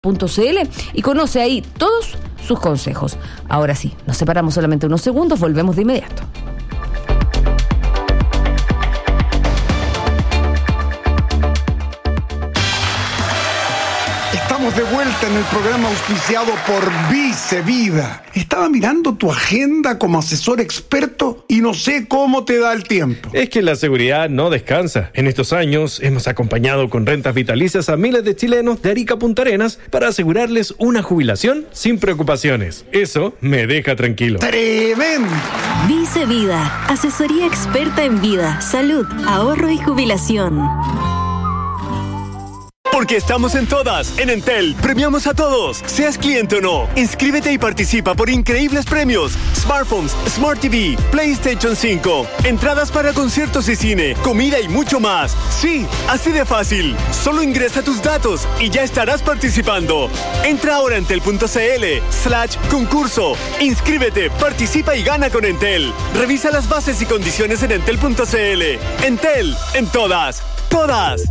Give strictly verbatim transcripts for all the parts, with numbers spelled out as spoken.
punto c l y conoce ahí todos sus consejos. Ahora sí, nos separamos solamente unos segundos, volvemos de inmediato. Estamos de vuelta en el programa auspiciado por Vice Vida. Estaba mirando tu agenda como asesor experto y no sé cómo te da el tiempo. Es que la seguridad no descansa. En estos años hemos acompañado con rentas vitalicias a miles de chilenos de Arica a Punta Arenas para asegurarles una jubilación sin preocupaciones. Eso me deja tranquilo. ¡Tremendo! Vice Vida, asesoría experta en vida, salud, ahorro y jubilación. Porque estamos en todas. En Entel, premiamos a todos, seas cliente o no. Inscríbete y participa por increíbles premios. Smartphones, Smart T V, PlayStation cinco, entradas para conciertos y cine, comida y mucho más. Sí, así de fácil. Solo ingresa tus datos y ya estarás participando. Entra ahora a entel.cl slash concurso. Inscríbete, participa y gana con Entel. Revisa las bases y condiciones en entel.cl. Entel, en todas. Todas.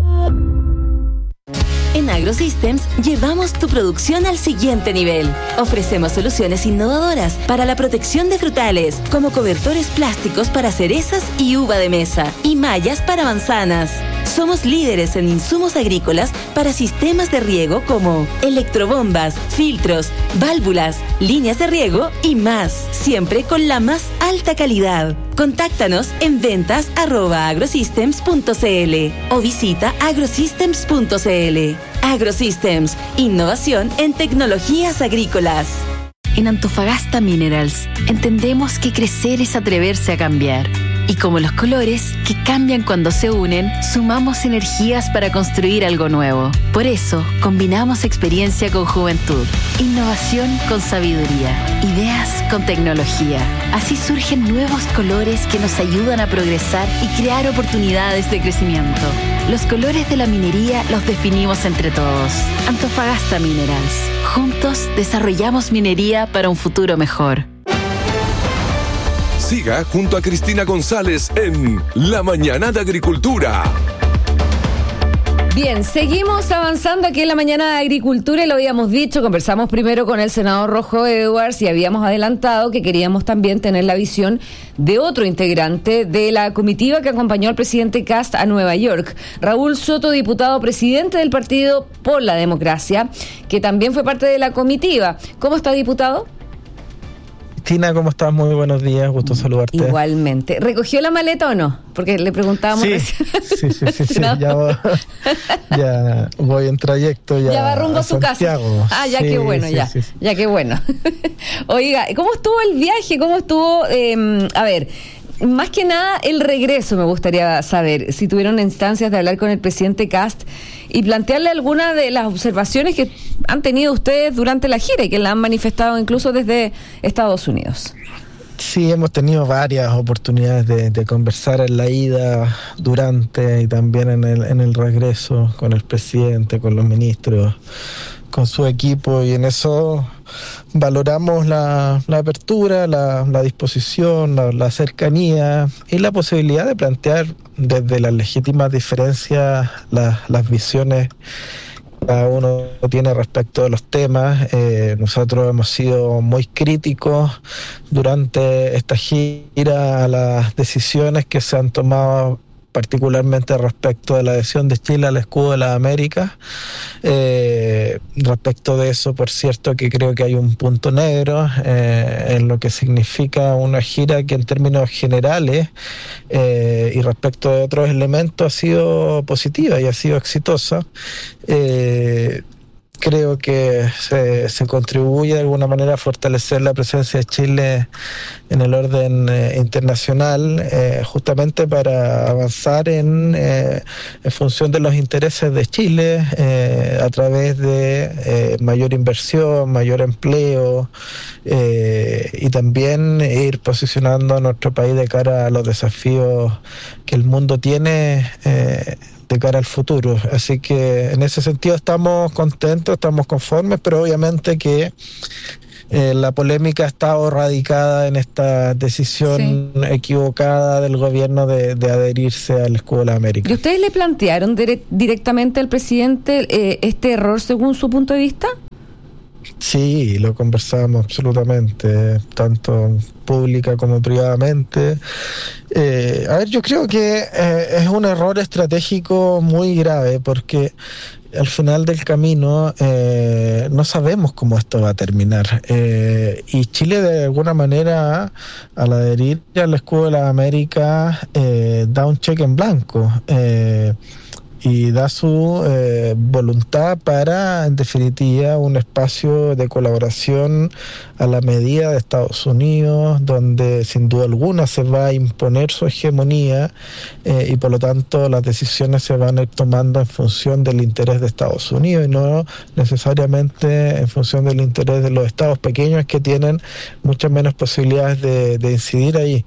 En AgroSystems llevamos tu producción al siguiente nivel. Ofrecemos soluciones innovadoras para la protección de frutales, como cobertores plásticos para cerezas y uva de mesa, y mallas para manzanas. Somos líderes en insumos agrícolas para sistemas de riego como electrobombas, filtros, válvulas, líneas de riego y más, siempre con la más alta calidad. Contáctanos en ventas arroba agrosystems punto cl o visita agrosystems punto cl. AgroSystems, innovación en tecnologías agrícolas. En Antofagasta Minerals entendemos que crecer es atreverse a cambiar. Y como los colores, que cambian cuando se unen, sumamos energías para construir algo nuevo. Por eso, combinamos experiencia con juventud, innovación con sabiduría, ideas con tecnología. Así surgen nuevos colores que nos ayudan a progresar y crear oportunidades de crecimiento. Los colores de la minería los definimos entre todos. Antofagasta Minerals. Juntos desarrollamos minería para un futuro mejor. Siga junto a Cristina González en La Mañana de Agricultura. Bien, seguimos avanzando aquí en La Mañana de Agricultura y lo habíamos dicho, conversamos primero con el senador Rojo Edwards y habíamos adelantado que queríamos también tener la visión de otro integrante de la comitiva que acompañó al presidente Kast a Nueva York, Raúl Soto, diputado presidente del Partido por la Democracia, que también fue parte de la comitiva. ¿Cómo está, diputado? Cristina, ¿cómo estás? Muy buenos días, gusto saludarte. Igualmente. ¿Recogió la maleta o no? Porque le preguntábamos sí, recién. Sí, sí, sí, sí. Ya, voy, ya voy en trayecto ya, ya va rumbo a, a su Santiago. casa. Ah, ya sí, qué bueno, sí, ya. Sí, sí. Ya qué bueno. Oiga, ¿cómo estuvo el viaje? ¿Cómo estuvo? Eh, a ver, más que nada el regreso me gustaría saber. Si tuvieron instancias de hablar con el presidente Kast y plantearle algunas de las observaciones que han tenido ustedes durante la gira y que la han manifestado incluso desde Estados Unidos. Sí, hemos tenido varias oportunidades de, de conversar en la ida, durante y también en el, en el regreso con el presidente, con los ministros, con su equipo, y en eso valoramos la, la apertura, la, la disposición, la, la cercanía y la posibilidad de plantear desde las legítimas diferencias la, las visiones que cada uno tiene respecto de los temas. Eh, nosotros hemos sido muy críticos durante esta gira a las decisiones que se han tomado, particularmente respecto de la adhesión de Chile al escudo de las Américas. Eh, respecto de eso, por cierto, que creo que hay un punto negro eh, en lo que significa una gira que en términos generales eh, y respecto de otros elementos ha sido positiva y ha sido exitosa. Eh, Creo que se, se contribuye de alguna manera a fortalecer la presencia de Chile en el orden eh, internacional, eh, justamente para avanzar en, eh, en función de los intereses de Chile, eh, a través de eh, mayor inversión, mayor empleo, eh, y también ir posicionando a nuestro país de cara a los desafíos que el mundo tiene eh, de cara al futuro. Así que en ese sentido estamos contentos, estamos conformes, pero obviamente que eh, la polémica ha estado radicada en esta decisión sí. equivocada del gobierno de, de adherirse al Escudo de las Américas. ¿Y ustedes le plantearon dire- directamente al presidente eh, este error según su punto de vista? Sí, lo conversamos absolutamente, tanto pública como privadamente. Eh, a ver, yo creo que eh, es un error estratégico muy grave, porque al final del camino eh, no sabemos cómo esto va a terminar. Eh, y Chile, de alguna manera, al adherir al Escudo de las Américas, eh, da un cheque en blanco. Eh, y da su eh, voluntad para, en definitiva, un espacio de colaboración a la medida de Estados Unidos, donde sin duda alguna se va a imponer su hegemonía eh, y por lo tanto las decisiones se van a ir tomando en función del interés de Estados Unidos y no necesariamente en función del interés de los estados pequeños, que tienen muchas menos posibilidades de, de incidir ahí.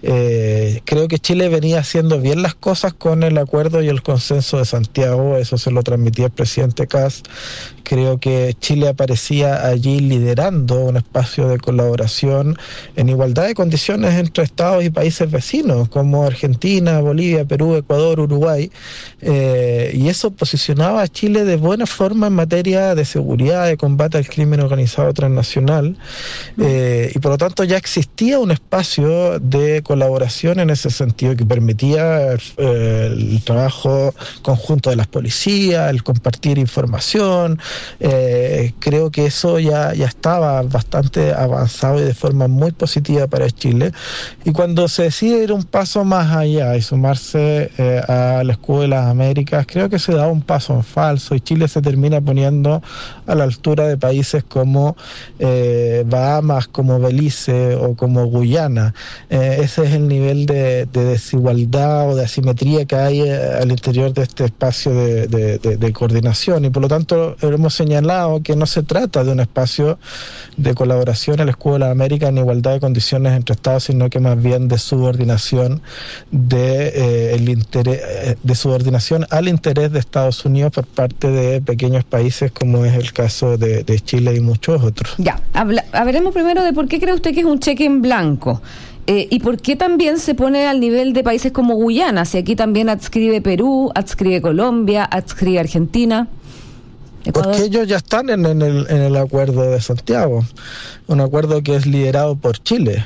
Eh, creo que Chile venía haciendo bien las cosas con el acuerdo y el consenso de Santiago, eso se lo transmitía el presidente Kast. Creo que Chile aparecía allí liderando un espacio de colaboración en igualdad de condiciones entre estados y países vecinos como Argentina, Bolivia, Perú, Ecuador, Uruguay, eh, y eso posicionaba a Chile de buena forma en materia de seguridad, de combate al crimen organizado transnacional, eh, y por lo tanto ya existía un espacio de colaboración en ese sentido que permitía eh, el trabajo conjunto de las policías, el compartir información. Eh, creo que eso ya, ya estaba bastante avanzado y de forma muy positiva para Chile, y cuando se decide ir un paso más allá y sumarse eh, al Escudo de las Américas, creo que se da un paso en falso y Chile se termina poniendo a la altura de países como eh, Bahamas, como Belice o como Guyana. Eh, ese es el nivel de, de desigualdad o de asimetría que hay eh, al interior de este espacio de, de, de, de coordinación, y por lo tanto hemos señalado que no se trata de un espacio de colaboración el Escudo de las Américas en igualdad de condiciones entre estados, sino que más bien de subordinación de eh, el interés, de subordinación al interés de Estados Unidos por parte de pequeños países como es el caso de, de Chile y muchos otros. Ya, habla, hablaremos primero de por qué cree usted que es un cheque en blanco. Eh, ¿Y por qué también se pone al nivel de países como Guyana? Si aquí también adscribe Perú, adscribe Colombia, adscribe Argentina. Ecuador. Porque ellos ya están en, en, el, en el acuerdo de Santiago, un acuerdo que es liderado por Chile,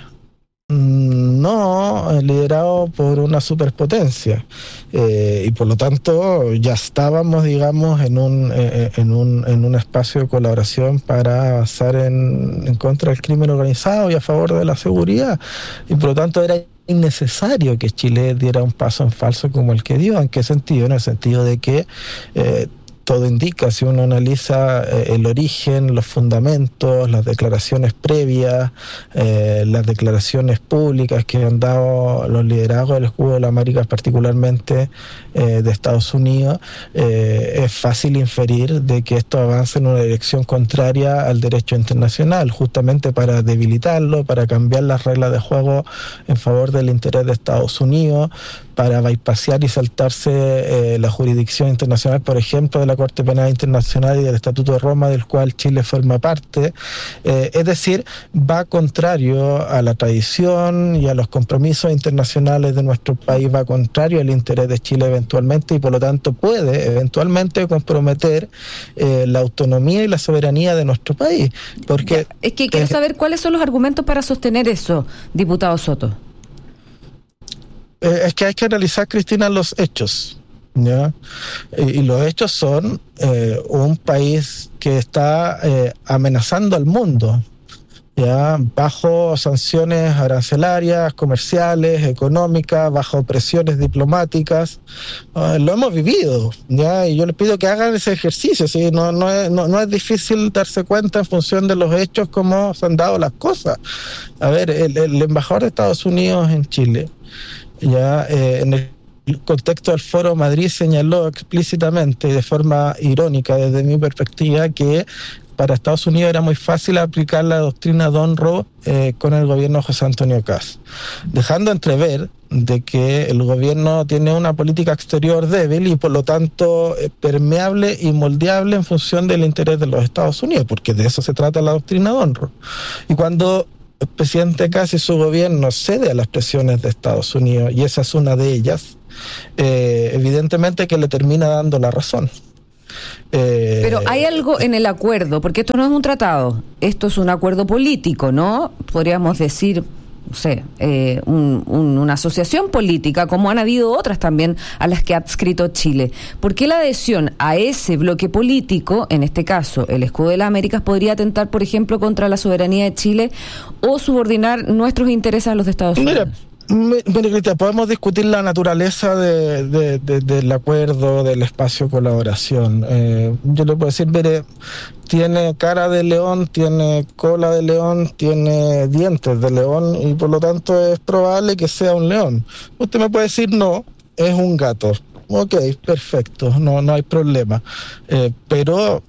no liderado por una superpotencia, eh, y por lo tanto ya estábamos, digamos, en un eh, en un en un espacio de colaboración para avanzar en, en contra del crimen organizado y a favor de la seguridad, y por lo tanto era innecesario que Chile diera un paso en falso como el que dio. ¿En qué sentido? En el sentido de que eh, todo indica, si uno analiza eh, el origen, los fundamentos, las declaraciones previas, eh, las declaraciones públicas que han dado los liderazgos del Escudo de las Américas, particularmente eh, de Estados Unidos, eh, es fácil inferir de que esto avanza en una dirección contraria al derecho internacional, justamente para debilitarlo, para cambiar las reglas de juego en favor del interés de Estados Unidos, para bypasear y saltarse eh, la jurisdicción internacional, por ejemplo, de la Corte Penal Internacional y del Estatuto de Roma, del cual Chile forma parte. Eh, es decir, va contrario a la tradición y a los compromisos internacionales de nuestro país, va contrario al interés de Chile eventualmente, y por lo tanto puede eventualmente comprometer eh, la autonomía y la soberanía de nuestro país. Porque ya, es que quiero eh, saber cuáles son los argumentos para sostener eso, diputado Soto. Eh, es que hay que analizar, Cristina, los hechos, ¿ya? Y, y los hechos son eh, un país que está eh, amenazando al mundo, ya, bajo sanciones arancelarias, comerciales, económicas, bajo presiones diplomáticas. Uh, lo hemos vivido, ya, y yo les pido que hagan ese ejercicio. ¿Sí? No, no, es, no, no es difícil darse cuenta en función de los hechos cómo se han dado las cosas. A ver, el, el embajador de Estados Unidos en Chile, ya eh, en el contexto del Foro Madrid, señaló explícitamente y de forma irónica desde mi perspectiva que para Estados Unidos era muy fácil aplicar la doctrina Donroe eh, con el gobierno de José Antonio Kast, dejando entrever de que el gobierno tiene una política exterior débil y por lo tanto eh, permeable y moldeable en función del interés de los Estados Unidos, porque de eso se trata la doctrina Donroe. Y cuando el presidente Kast y su gobierno cede a las presiones de Estados Unidos, y esa es una de ellas, eh, evidentemente que le termina dando la razón. Eh, Pero hay algo en el acuerdo, porque esto no es un tratado, esto es un acuerdo político, ¿no? Podríamos decir, no sé, eh, un, un, una asociación política, como han habido otras también a las que ha adscrito Chile. ¿Por qué la adhesión a ese bloque político, en este caso el Escudo de las Américas, podría atentar, por ejemplo, contra la soberanía de Chile o subordinar nuestros intereses a los de Estados Unidos? Mira. Mire, Cristian, podemos discutir la naturaleza de, de, de, del acuerdo, del espacio de colaboración. Eh, yo le puedo decir, mire, tiene cara de león, tiene cola de león, tiene dientes de león y por lo tanto es probable que sea un león. Usted me puede decir, no, es un gato. Ok, perfecto, no, no hay problema. Eh, pero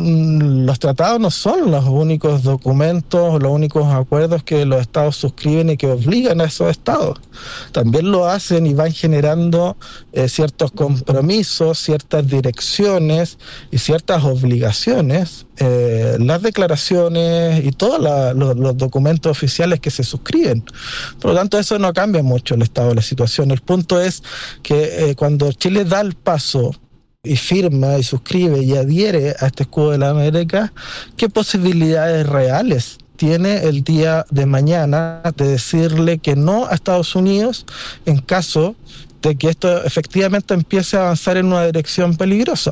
los tratados no son los únicos documentos, los únicos acuerdos que los estados suscriben y que obligan a esos estados. También lo hacen y van generando eh, ciertos compromisos, ciertas direcciones y ciertas obligaciones, eh, las declaraciones y todos la, los, los documentos oficiales que se suscriben. Por lo tanto, eso no cambia mucho el estado de la situación. El punto es que eh, cuando Chile da el paso y firma y suscribe y adhiere a este Escudo de la América, ¿qué posibilidades reales tiene el día de mañana de decirle que no a Estados Unidos en caso de que esto efectivamente empiece a avanzar en una dirección peligrosa,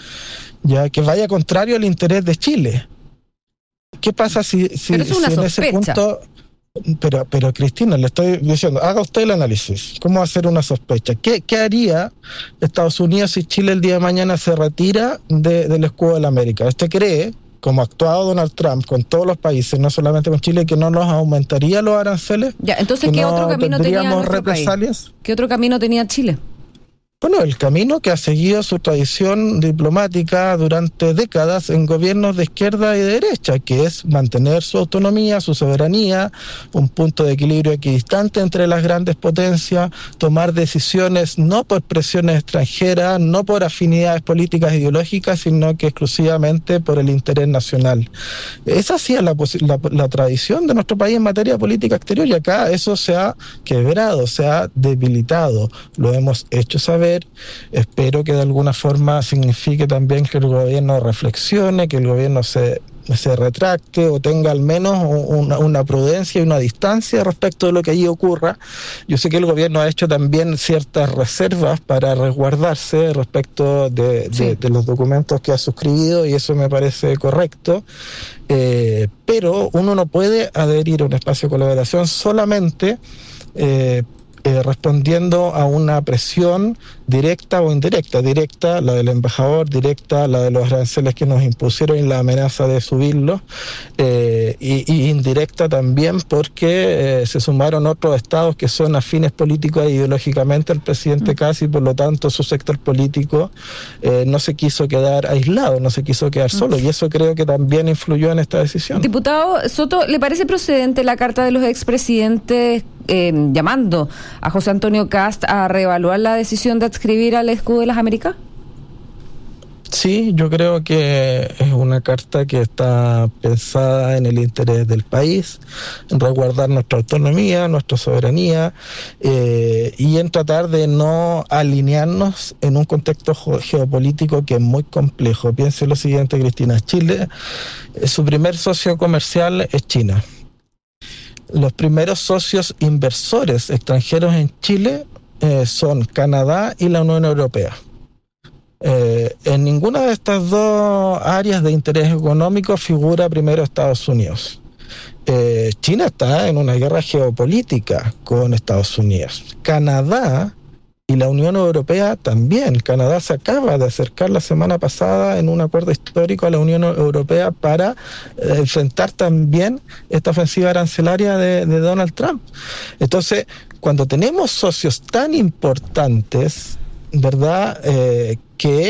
ya que vaya contrario al interés de Chile? ¿Qué pasa si, si, Pero es una si en sospecha. ese punto... Pero, pero Cristina, le estoy diciendo, haga usted el análisis. ¿Cómo hacer una sospecha? ¿Qué, qué haría Estados Unidos si Chile el día de mañana se retira de, del Escudo de la América? ¿Usted cree, como ha actuado Donald Trump con todos los países, no solamente con Chile, que no nos aumentaría los aranceles? Ya, entonces, ¿qué no otro camino tenía nuestro represalias? país? ¿Qué otro camino tenía Chile? Bueno, el camino que ha seguido su tradición diplomática durante décadas en gobiernos de izquierda y de derecha, que es mantener su autonomía, su soberanía, un punto de equilibrio equidistante entre las grandes potencias, tomar decisiones no por presiones extranjeras, no por afinidades políticas e ideológicas, sino que exclusivamente por el interés nacional. Esa sí es la, la, la tradición de nuestro país en materia de política exterior, y acá eso se ha quebrado, se ha debilitado. Lo hemos hecho saber. Espero que de alguna forma signifique también que el gobierno reflexione, que el gobierno se, se retracte o tenga al menos una, una prudencia y una distancia respecto de lo que allí ocurra. Yo sé que el gobierno ha hecho también ciertas reservas para resguardarse respecto de, sí. de, de los documentos que ha suscribido, y eso me parece correcto. Eh, pero uno no puede adherir a un espacio de colaboración solamente eh, Eh, respondiendo a una presión directa o indirecta. Directa, la del embajador, directa, la de los aranceles que nos impusieron y la amenaza de subirlos, eh, y, y indirecta también porque eh, se sumaron otros estados que son afines políticos e ideológicamente al presidente Kast, y por lo tanto su sector político eh, no se quiso quedar aislado, no se quiso quedar solo, y eso creo que también influyó en esta decisión. Diputado Soto, ¿le parece procedente la carta de los expresidentes eh, llamando a José Antonio Kast a reevaluar la decisión de adscribir al Escudo de las Américas? Sí, yo creo que es una carta que está pensada en el interés del país, en resguardar nuestra autonomía, nuestra soberanía, eh, y en tratar de no alinearnos en un contexto geopolítico que es muy complejo. Piense lo siguiente, Cristina. Chile, eh, su primer socio comercial es China. Los primeros socios inversores extranjeros en Chile eh, son Canadá y la Unión Europea. Eh, en ninguna de estas dos áreas de interés económico figura primero Estados Unidos. Eh, China está en una guerra geopolítica con Estados Unidos. Canadá y la Unión Europea también. Canadá se acaba de acercar la semana pasada en un acuerdo histórico a la Unión Europea para eh, enfrentar también esta ofensiva arancelaria de, de Donald Trump. Entonces, cuando tenemos socios tan importantes, ¿verdad?, eh, que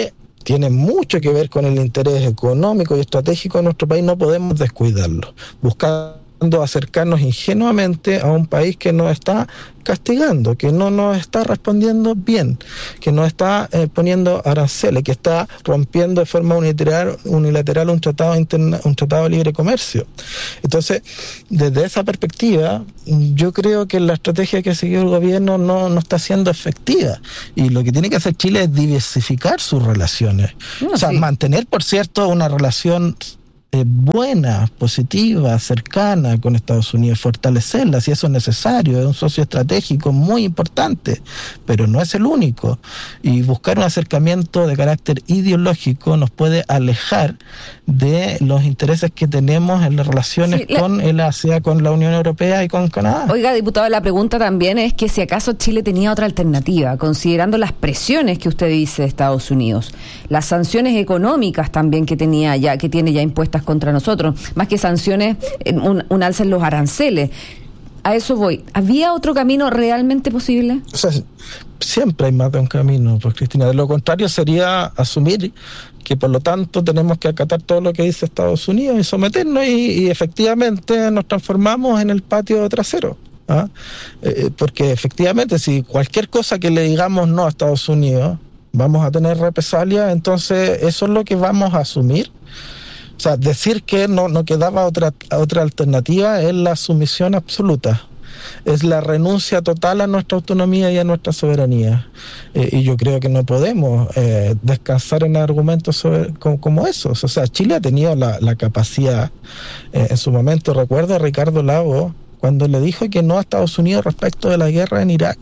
tiene mucho que ver con el interés económico y estratégico de nuestro país, no podemos descuidarlo, buscando acercarnos ingenuamente a un país que nos está castigando, que no nos está respondiendo bien, que nos está eh, poniendo aranceles, que está rompiendo de forma unilateral, unilateral un tratado interna, un tratado de libre comercio. Entonces, desde esa perspectiva, yo creo que la estrategia que ha seguido el gobierno no, no está siendo efectiva, y lo que tiene que hacer Chile es diversificar sus relaciones, no, o sea, sí. mantener, por cierto, una relación Eh, buena, positiva, cercana con Estados Unidos, fortalecerla si eso es necesario, es un socio estratégico muy importante, pero no es el único, y buscar un acercamiento de carácter ideológico nos puede alejar de los intereses que tenemos en las relaciones sí, la... con el Asia, con la Unión Europea y con Canadá. Oiga, diputado, la pregunta también es que si acaso Chile tenía otra alternativa, considerando las presiones que usted dice de Estados Unidos, las sanciones económicas también que tenía ya, que tiene ya impuestas contra nosotros, más que sanciones, un, un alza en los aranceles. A eso voy. ¿Había otro camino realmente posible? O sea, siempre hay más de un camino, pues, Cristina. De lo contrario sería asumir que por lo tanto tenemos que acatar todo lo que dice Estados Unidos y someternos, y, y efectivamente nos transformamos en el patio trasero. ¿Ah? Eh, porque efectivamente si cualquier cosa que le digamos no a Estados Unidos vamos a tener represalias, entonces eso es lo que vamos a asumir. O sea, decir que no, no quedaba otra, otra alternativa es la sumisión absoluta, es la renuncia total a nuestra autonomía y a nuestra soberanía. Eh, y yo creo que no podemos eh, descansar en argumentos sobre, como, como esos. O sea, Chile ha tenido la, la capacidad, eh, en su momento recuerdo a Ricardo Lagos, cuando le dijo que no a Estados Unidos respecto de la guerra en Irak.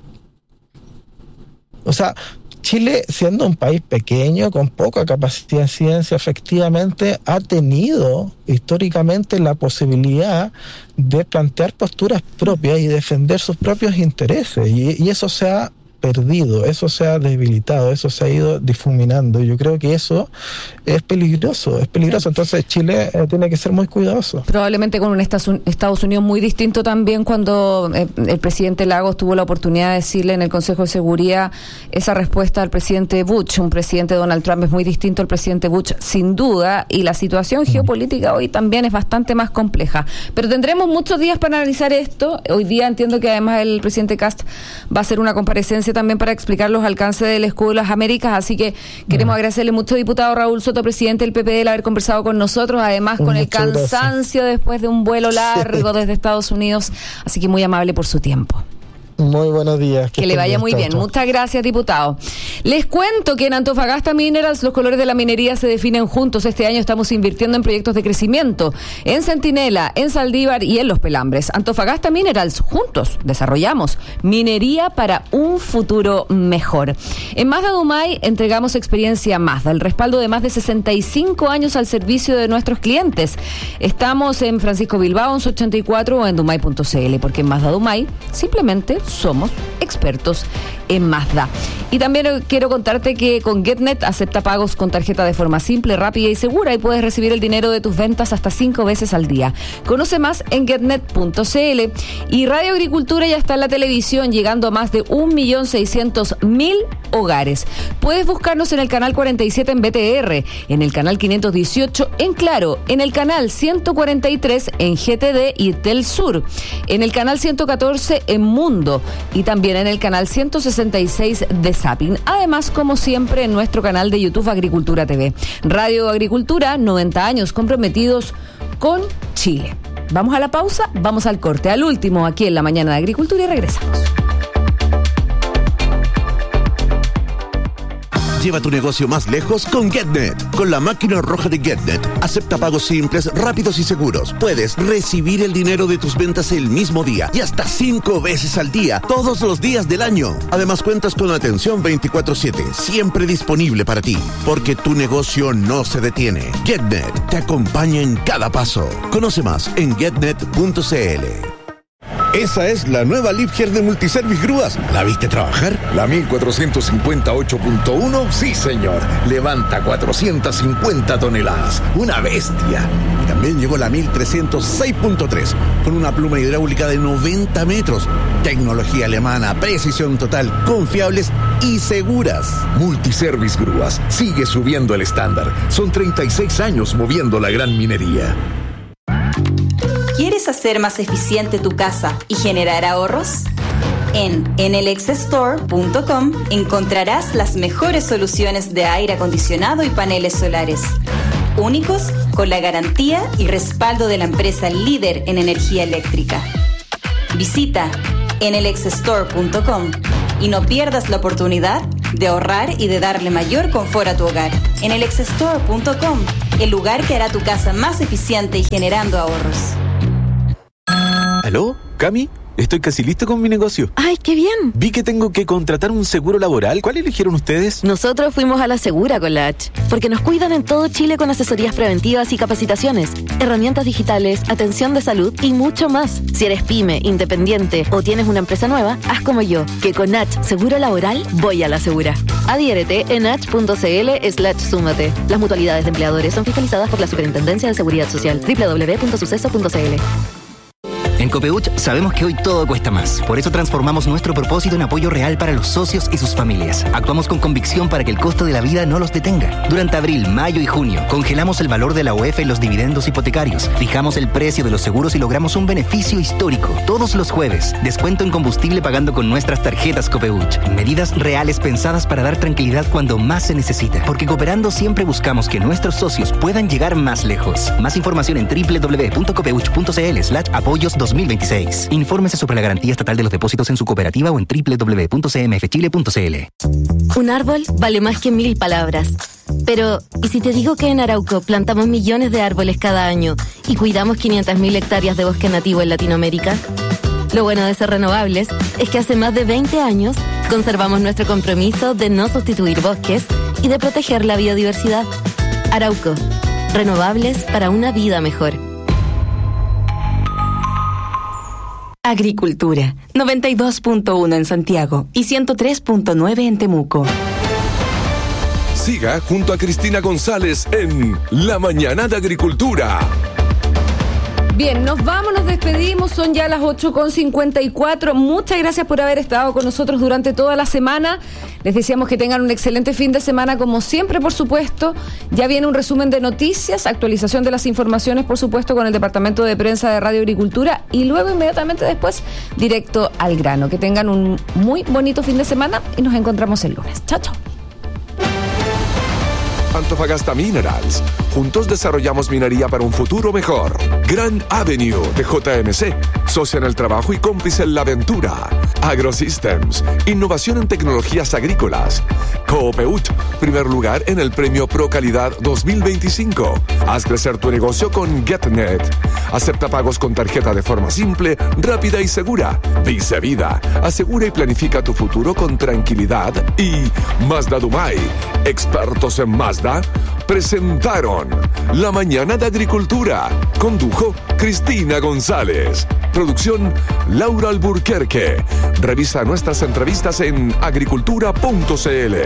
O sea, Chile, siendo un país pequeño, con poca capacidad de ciencia, efectivamente ha tenido históricamente la posibilidad de plantear posturas propias y defender sus propios intereses, y, y eso se ha perdido, eso se ha debilitado, eso se ha ido difuminando. Yo creo que eso es peligroso, es peligroso. Entonces Chile eh, tiene que ser muy cuidadoso. Probablemente con un Estados Unidos muy distinto también, cuando eh, el presidente Lagos tuvo la oportunidad de decirle en el Consejo de Seguridad esa respuesta al presidente Bush. Un presidente Donald Trump es muy distinto al presidente Bush, sin duda, y la situación geopolítica hoy también es bastante más compleja. Pero tendremos muchos días para analizar esto. Hoy día entiendo que además el presidente Kast va a hacer una comparecencia también para explicar los alcances del Escudo de las Américas, así que queremos uh-huh. agradecerle mucho, diputado Raúl Soto, presidente del P P D, el haber conversado con nosotros, además con Muchas el cansancio gracias. Después de un vuelo largo sí. desde Estados Unidos, así que muy amable por su tiempo. Muy buenos días. Que, que le vaya muy bien. Muchas gracias, diputado. Les cuento que en Antofagasta Minerals los colores de la minería se definen juntos. Este año estamos invirtiendo en proyectos de crecimiento en Centinela, en Saldívar y en Los Pelambres. Antofagasta Minerals, juntos desarrollamos minería para un futuro mejor. En Mazda Dumay entregamos experiencia Mazda, el respaldo de más de sesenta y cinco años al servicio de nuestros clientes. Estamos en Francisco Bilbao once ochenta y cuatro o en dumay punto c l, porque en Mazda Dumay simplemente somos expertos en Mazda. Y también quiero contarte que con GetNet acepta pagos con tarjeta de forma simple, rápida y segura, y puedes recibir el dinero de tus ventas hasta cinco veces al día. Conoce más en getnet punto c l. Y Radio Agricultura ya está en la televisión, llegando a más de un millón seiscientos mil hogares. Puedes buscarnos en el canal cuarenta y siete en B T R, en el canal quinientos dieciocho en Claro, en el canal ciento cuarenta y tres en G T D y Telsur, en el canal ciento catorce en Mundo y también en el canal ciento sesenta y seis de Zapping. Además, como siempre, en nuestro canal de YouTube Agricultura T V. Radio Agricultura, noventa años comprometidos con Chile. Vamos a la pausa, vamos al corte, al último aquí en La Mañana de Agricultura, y regresamos. Lleva tu negocio más lejos con GetNet. Con la máquina roja de GetNet, acepta pagos simples, rápidos y seguros. Puedes recibir el dinero de tus ventas el mismo día y hasta cinco veces al día, todos los días del año. Además, cuentas con atención veinticuatro siete, siempre disponible para ti, porque tu negocio no se detiene. GetNet te acompaña en cada paso. Conoce más en getnet punto c l. Esa es la nueva Liebherr de Multiservice Grúas. ¿La viste trabajar? ¿La mil cuatrocientos cincuenta y ocho punto uno? Sí, señor. Levanta cuatrocientas cincuenta toneladas. Una bestia. Y también llegó la mil trescientos seis punto tres, con una pluma hidráulica de noventa metros. Tecnología alemana, precisión total, confiables y seguras. Multiservice Grúas sigue subiendo el estándar. Son treinta y seis años moviendo la gran minería. ¿Quieres hacer más eficiente tu casa y generar ahorros? En enelex store punto com encontrarás las mejores soluciones de aire acondicionado y paneles solares, únicos con la garantía y respaldo de la empresa líder en energía eléctrica. Visita enelex store punto com y no pierdas la oportunidad de ahorrar y de darle mayor confort a tu hogar. enelex store punto com, el lugar que hará tu casa más eficiente y generando ahorros. ¿Aló? ¿Cami? Estoy casi listo con mi negocio. ¡Ay, qué bien! Vi que tengo que contratar un seguro laboral. ¿Cuál eligieron ustedes? Nosotros fuimos a la Segura con la H, porque nos cuidan en todo Chile con asesorías preventivas y capacitaciones, herramientas digitales, atención de salud y mucho más. Si eres pyme, independiente o tienes una empresa nueva, haz como yo, que con H Seguro Laboral voy a la Segura. Adhiérete en h.cl slash súmate. Las mutualidades de empleadores son fiscalizadas por la Superintendencia de Seguridad Social. doble u doble u doble u punto suceso punto c l. En Copeuch sabemos que hoy todo cuesta más. Por eso transformamos nuestro propósito en apoyo real para los socios y sus familias. Actuamos con convicción para que el costo de la vida no los detenga. Durante abril, mayo y junio, congelamos el valor de la U E F en los dividendos hipotecarios, fijamos el precio de los seguros y logramos un beneficio histórico. Todos los jueves, descuento en combustible pagando con nuestras tarjetas Copeuch. Medidas reales pensadas para dar tranquilidad cuando más se necesita. Porque cooperando siempre buscamos que nuestros socios puedan llegar más lejos. Más información en doble u doble u doble u punto copeuch punto c l slash apoyos dos mil veintiséis. Infórmese sobre la garantía estatal de los depósitos en su cooperativa o en doble u doble u doble u punto c m f chile punto c l. Un árbol vale más que mil palabras. Pero, ¿y si te digo que en Arauco plantamos millones de árboles cada año y cuidamos quinientas mil hectáreas de bosque nativo en Latinoamérica? Lo bueno de ser renovables es que hace más de veinte años conservamos nuestro compromiso de no sustituir bosques y de proteger la biodiversidad. Arauco, renovables para una vida mejor. Agricultura, noventa y dos punto uno en Santiago y ciento tres punto nueve en Temuco. Siga junto a Cristina González en La Mañana de Agricultura. Bien, nos vamos, nos despedimos, son ya las ocho con cincuenta y cuatro. Muchas gracias por haber estado con nosotros durante toda la semana. Les deseamos que tengan un excelente fin de semana, como siempre, por supuesto. Ya viene un resumen de noticias, actualización de las informaciones, por supuesto, con el Departamento de Prensa de Radio Agricultura y luego, inmediatamente después, directo al grano. Que tengan un muy bonito fin de semana y nos encontramos el lunes. Chao, chao. Antofagasta Minerals. Juntos desarrollamos minería para un futuro mejor. Grand Avenue de J M C. Socia en el trabajo y cómplice en la aventura. AgroSystems. Innovación en tecnologías agrícolas. Coopeut. Primer lugar en el premio Pro Calidad dos mil veinticinco. Haz crecer tu negocio con GetNet. Acepta pagos con tarjeta de forma simple, rápida y segura. Vice Vida. Asegura y planifica tu futuro con tranquilidad. Y Mazda Dumay. Expertos en Mazda presentaron La Mañana de Agricultura. Condujo Cristina González. Producción Laura Alburquerque. Revisa nuestras entrevistas en agricultura punto c l.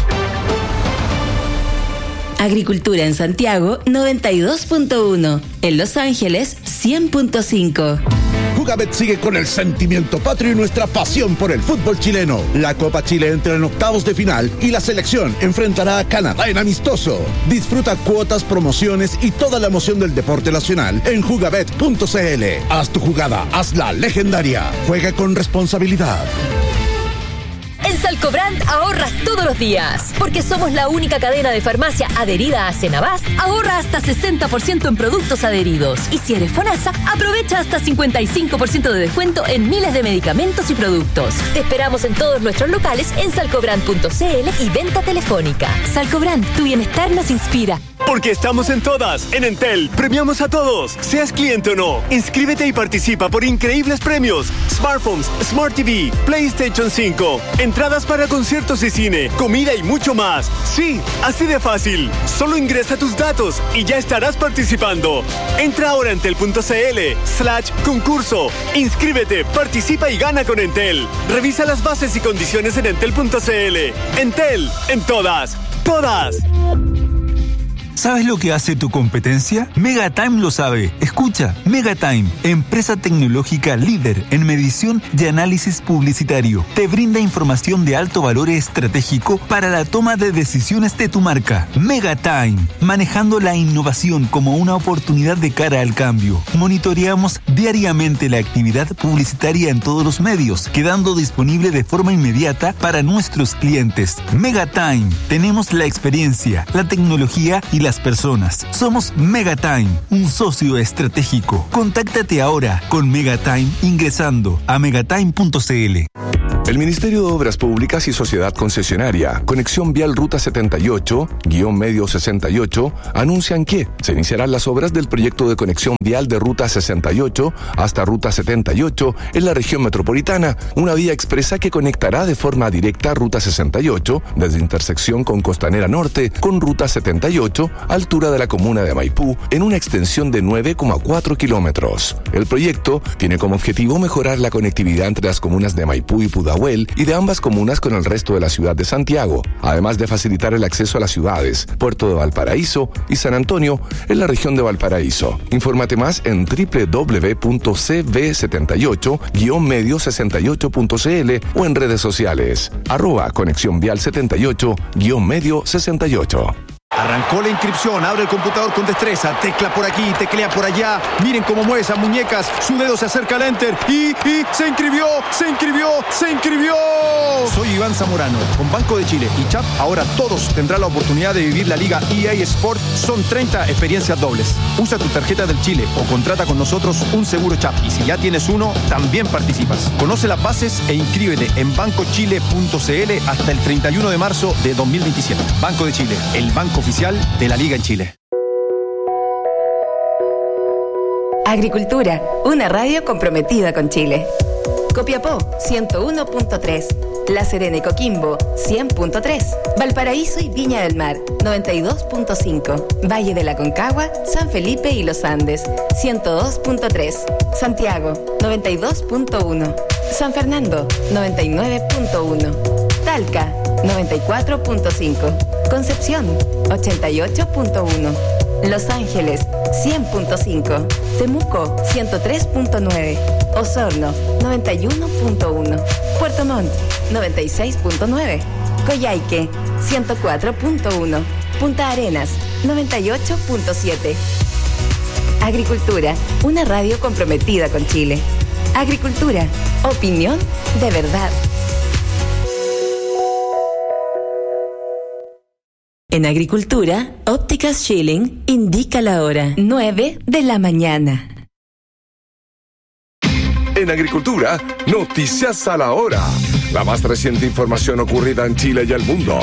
Agricultura en Santiago, noventa y dos punto uno. En Los Ángeles, cien punto cinco. Jugabet sigue con el sentimiento patrio y nuestra pasión por el fútbol chileno. La Copa Chile entra en octavos de final y la selección enfrentará a Canadá en amistoso. Disfruta cuotas, promociones y toda la emoción del deporte nacional en jugabet punto c l. Haz tu jugada, hazla legendaria. Juega con responsabilidad. En Salcobrand ahorras todos los días, porque somos la única cadena de farmacia adherida a Senabast. Ahorra hasta sesenta por ciento en productos adheridos. Y si eres FONASA, aprovecha hasta cincuenta y cinco por ciento de descuento en miles de medicamentos y productos. Te esperamos en todos nuestros locales en salcobrand punto c l y venta telefónica. Salcobrand, tu bienestar nos inspira. Porque estamos en todas. En Entel, premiamos a todos. Seas cliente o no. Inscríbete y participa por increíbles premios. Smartphones, Smart T V, PlayStation cinco, entradas para conciertos y cine, comida y mucho más. Sí, así de fácil. Solo ingresa tus datos y ya estarás participando. Entra ahora a entel.cl slash concurso. Inscríbete, participa y gana con Entel. Revisa las bases y condiciones en entel.cl. Entel, en todas. Todas. ¿Sabes lo que hace tu competencia? Megatime lo sabe. Escucha, Megatime, empresa tecnológica líder en medición y análisis publicitario, te brinda información de alto valor estratégico para la toma de decisiones de tu marca. Megatime, manejando la innovación como una oportunidad de cara al cambio. Monitoreamos diariamente la actividad publicitaria en todos los medios, quedando disponible de forma inmediata para nuestros clientes. Megatime, tenemos la experiencia, la tecnología y la las personas. Somos Megatime, un socio estratégico. Contáctate ahora con Megatime ingresando a megatime punto cl. El Ministerio de Obras Públicas y Sociedad Concesionaria, Conexión Vial Ruta setenta y ocho, guión medio sesenta y ocho, anuncian que se iniciarán las obras del proyecto de conexión vial de Ruta sesenta y ocho hasta Ruta setenta y ocho en la región metropolitana, una vía expresa que conectará de forma directa Ruta sesenta y ocho desde intersección con Costanera Norte con Ruta setenta y ocho, altura de la comuna de Maipú, en una extensión de nueve coma cuatro kilómetros. El proyecto tiene como objetivo mejorar la conectividad entre las comunas de Maipú y Pudahuel y de ambas comunas con el resto de la ciudad de Santiago, además de facilitar el acceso a las ciudades Puerto de Valparaíso y San Antonio en la región de Valparaíso. Infórmate más en doble u doble u doble u punto c v setenta y ocho guión medio sesenta y ocho punto c l o en redes sociales, arroba conexión vial setenta y ocho guión medio sesenta y ocho. Arrancó la inscripción, abre el computador con destreza, tecla por aquí, teclea por allá, miren cómo mueve esas muñecas, su dedo se acerca al enter y, y se inscribió, se inscribió, se inscribió. Soy Iván Zamorano, con Banco de Chile y Chap, ahora todos tendrán la oportunidad de vivir la Liga E A Sport, son treinta experiencias dobles. Usa tu tarjeta del Chile o contrata con nosotros un seguro Chap y si ya tienes uno, también participas. Conoce las bases e inscríbete en banco chile punto c l hasta el treinta y uno de marzo de dos mil veintisiete. Banco de Chile, el banco oficial de la Liga en Chile. Agricultura, una radio comprometida con Chile. Copiapó, ciento uno punto tres. La Serena y Coquimbo, cien punto tres. Valparaíso y Viña del Mar, noventa y dos punto cinco. Valle de la Concagua, San Felipe y Los Andes, ciento dos punto tres. Santiago, noventa y dos punto uno. San Fernando, noventa y nueve punto uno. Talca, noventa y cuatro punto cinco. Concepción, ochenta y ocho punto uno. Los Ángeles, cien punto cinco. Temuco, ciento tres punto nueve. Osorno, noventa y uno punto uno. Puerto Montt, noventa y seis punto nueve. Coyhaique, ciento cuatro punto uno. Punta Arenas, noventa y ocho punto siete. Agricultura, una radio comprometida con Chile. Agricultura, opinión de verdad. En Agricultura, Ópticas Schilling indica la hora, nueve de la mañana. En Agricultura, noticias a la hora. La más reciente información ocurrida en Chile y el mundo.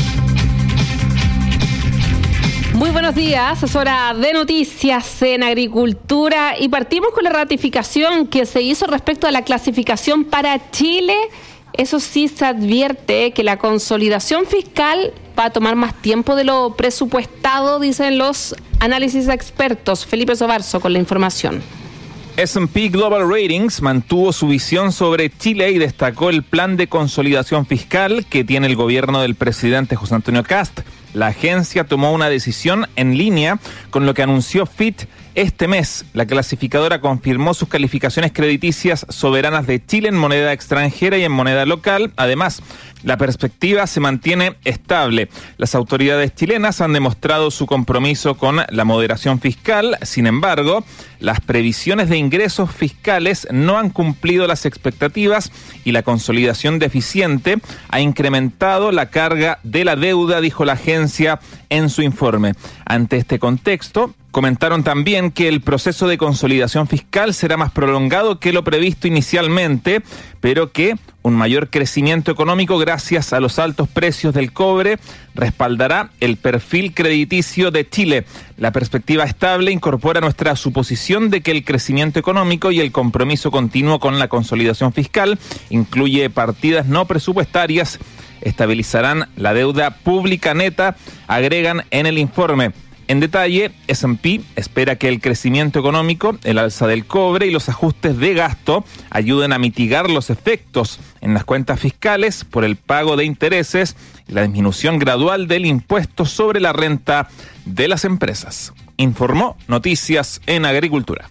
Muy buenos días, es hora de noticias en Agricultura y partimos con la ratificación que se hizo respecto a la clasificación para Chile. Eso sí, se advierte que la consolidación fiscal va a tomar más tiempo de lo presupuestado, dicen los análisis expertos. Felipe Sobarzo con la información. S and P Global Ratings mantuvo su visión sobre Chile y destacó el plan de consolidación fiscal que tiene el gobierno del presidente José Antonio Kast. La agencia tomó una decisión en línea con lo que anunció Fitch este mes. La clasificadora confirmó sus calificaciones crediticias soberanas de Chile en moneda extranjera y en moneda local. Además, la perspectiva se mantiene estable. Las autoridades chilenas han demostrado su compromiso con la moderación fiscal. Sin embargo, las previsiones de ingresos fiscales no han cumplido las expectativas y la consolidación deficiente ha incrementado la carga de la deuda, dijo la agencia en su informe. Ante este contexto, Comentaron también que el proceso de consolidación fiscal será más prolongado que lo previsto inicialmente, pero que un mayor crecimiento económico gracias a los altos precios del cobre respaldará el perfil crediticio de Chile. La perspectiva estable incorpora nuestra suposición de que el crecimiento económico y el compromiso continuo con la consolidación fiscal incluye partidas no presupuestarias, estabilizarán la deuda pública neta, agregan en el informe. En detalle, ese and pe espera que el crecimiento económico, el alza del cobre y los ajustes de gasto ayuden a mitigar los efectos en las cuentas fiscales por el pago de intereses y la disminución gradual del impuesto sobre la renta de las empresas. Informó Noticias en Agricultura.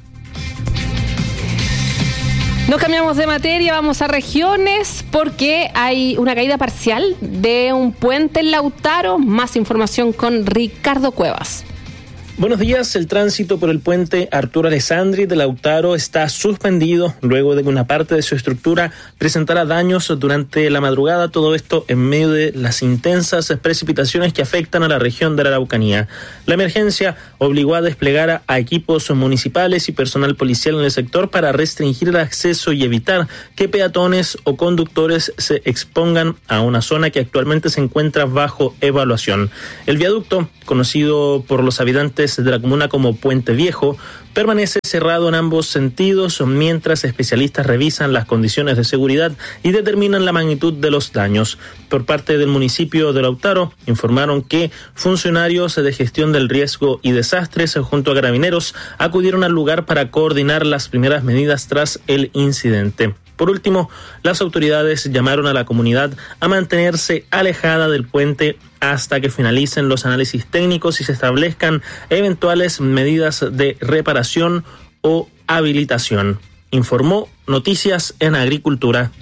No cambiamos de materia, vamos a regiones porque hay una caída parcial de un puente en Lautaro. Más información con Ricardo Cuevas. Buenos días. El tránsito por el puente Arturo Alessandri de Lautaro está suspendido luego de que una parte de su estructura presentara daños durante la madrugada. Todo esto en medio de las intensas precipitaciones que afectan a la región de la Araucanía. La emergencia obligó a desplegar a equipos municipales y personal policial en el sector para restringir el acceso y evitar que peatones o conductores se expongan a una zona que actualmente se encuentra bajo evaluación. El viaducto, conocido por los habitantes de la comuna como Puente Viejo, permanece cerrado en ambos sentidos mientras especialistas revisan las condiciones de seguridad y determinan la magnitud de los daños. Por parte del municipio de Lautaro, informaron que funcionarios de gestión del riesgo y desastres junto a carabineros acudieron al lugar para coordinar las primeras medidas tras el incidente. Por último, las autoridades llamaron a la comunidad a mantenerse alejada del puente hasta que finalicen los análisis técnicos y se establezcan eventuales medidas de reparación o habilitación. Informó Noticias en Agricultura.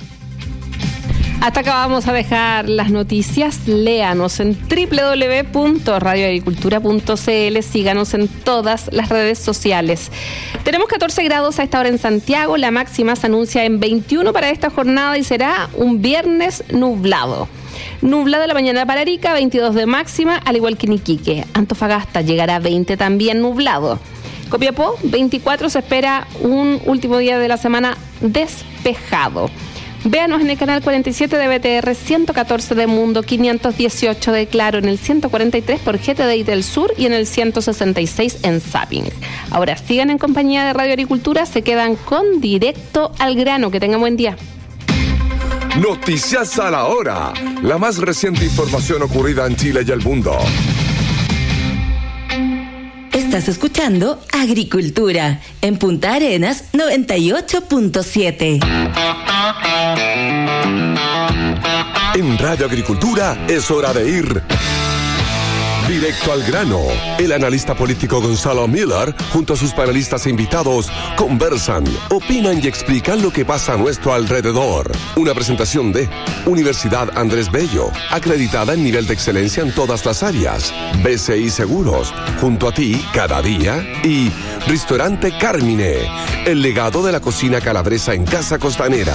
Hasta acá vamos a dejar las noticias. Léanos en doble u doble u doble u punto radio agricultura punto c l. Síganos en todas las redes sociales. Tenemos catorce grados a esta hora en Santiago. La máxima se anuncia en veintiuno para esta jornada y será un viernes nublado. Nublado la mañana para Arica, veintidós de máxima, al igual que en Iquique. Antofagasta llegará a veinte también nublado. Copiapó, veinticuatro, se espera un último día de la semana despejado. Véanos en el canal cuarenta y siete de B T R, ciento catorce de Mundo, quinientos dieciocho de Claro, en el ciento cuarenta y tres por G T D I del Sur y en el ciento sesenta y seis en Zapping. Ahora sigan en compañía de Radio Agricultura, se quedan con Directo al Grano. Que tengan buen día. Noticias a la hora. La más reciente información ocurrida en Chile y el mundo. Estás escuchando Agricultura en Punta Arenas noventa y ocho punto siete. En Radio Agricultura es hora de ir directo al grano. El analista político Gonzalo Miller, junto a sus panelistas e invitados, conversan, opinan y explican lo que pasa a nuestro alrededor. Una presentación de Universidad Andrés Bello, acreditada en nivel de excelencia en todas las áreas. B C I Seguros, junto a ti cada día. Y Restaurante Carmine, el legado de la cocina calabresa en Casa Costanera.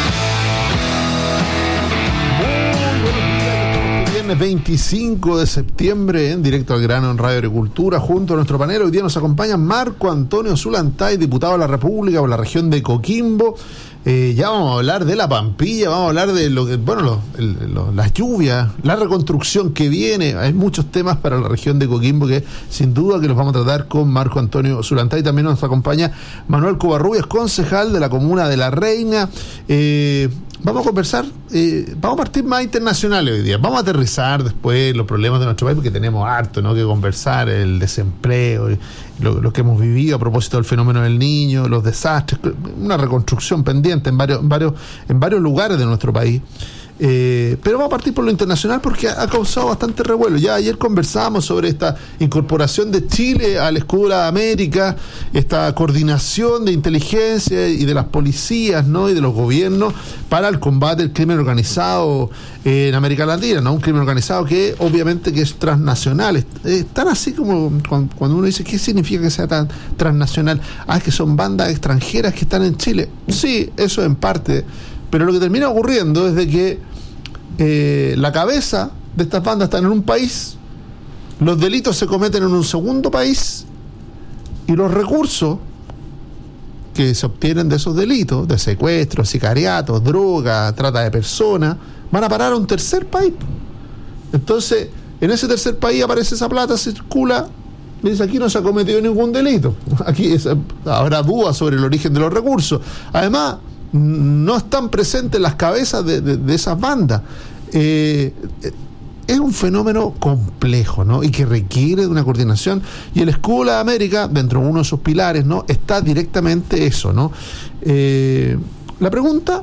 veinticinco de septiembre en Directo al Grano en Radio Agricultura, junto a nuestro panel. Hoy día nos acompaña Marco Antonio Zulantay, diputado de la República por la región de Coquimbo. Eh, ya vamos a hablar de la Pampilla, vamos a hablar de lo que, bueno, lo, el, lo, las lluvias, la reconstrucción que viene. Hay muchos temas para la región de Coquimbo que sin duda que los vamos a tratar con Marco Antonio Zulantay. También nos acompaña Manuel Covarrubias, concejal de la comuna de La Reina. Eh, Vamos a conversar, eh, vamos a partir más internacionales hoy día. Vamos a aterrizar después los problemas de nuestro país, porque tenemos harto, ¿no?, que conversar, el desempleo, lo, lo que hemos vivido a propósito del fenómeno del Niño, los desastres, una reconstrucción pendiente en varios, en varios, en varios lugares de nuestro país. Eh, pero vamos a partir por lo internacional porque ha, ha causado bastante revuelo. Ya ayer conversábamos sobre esta incorporación de Chile al escudo de la América, esta coordinación de inteligencia y de las policías, ¿no?, y de los gobiernos para el combate del crimen organizado eh, en América Latina, ¿no? Un crimen organizado que obviamente que es transnacional. Es, es tan así como cuando, cuando uno dice ¿qué significa que sea tan transnacional? Ah, es que son bandas extranjeras que están en Chile. Sí, eso en parte. Pero lo que termina ocurriendo es de que eh, la cabeza de estas bandas está en un país, los delitos se cometen en un segundo país Y los recursos que se obtienen de esos delitos, de secuestros, sicariatos, droga, trata de personas, van a parar a un tercer país. Entonces, en ese tercer país aparece esa plata, circula, y dice, aquí no se ha cometido ningún delito. Aquí es, habrá dudas sobre el origen de los recursos. Además, no están presentes las cabezas de, de, de esas bandas. Eh, es un fenómeno complejo, ¿no? Y que requiere de una coordinación. Y el Escudo de la América, dentro de uno de sus pilares, ¿no?, está directamente eso, ¿no? Eh, la pregunta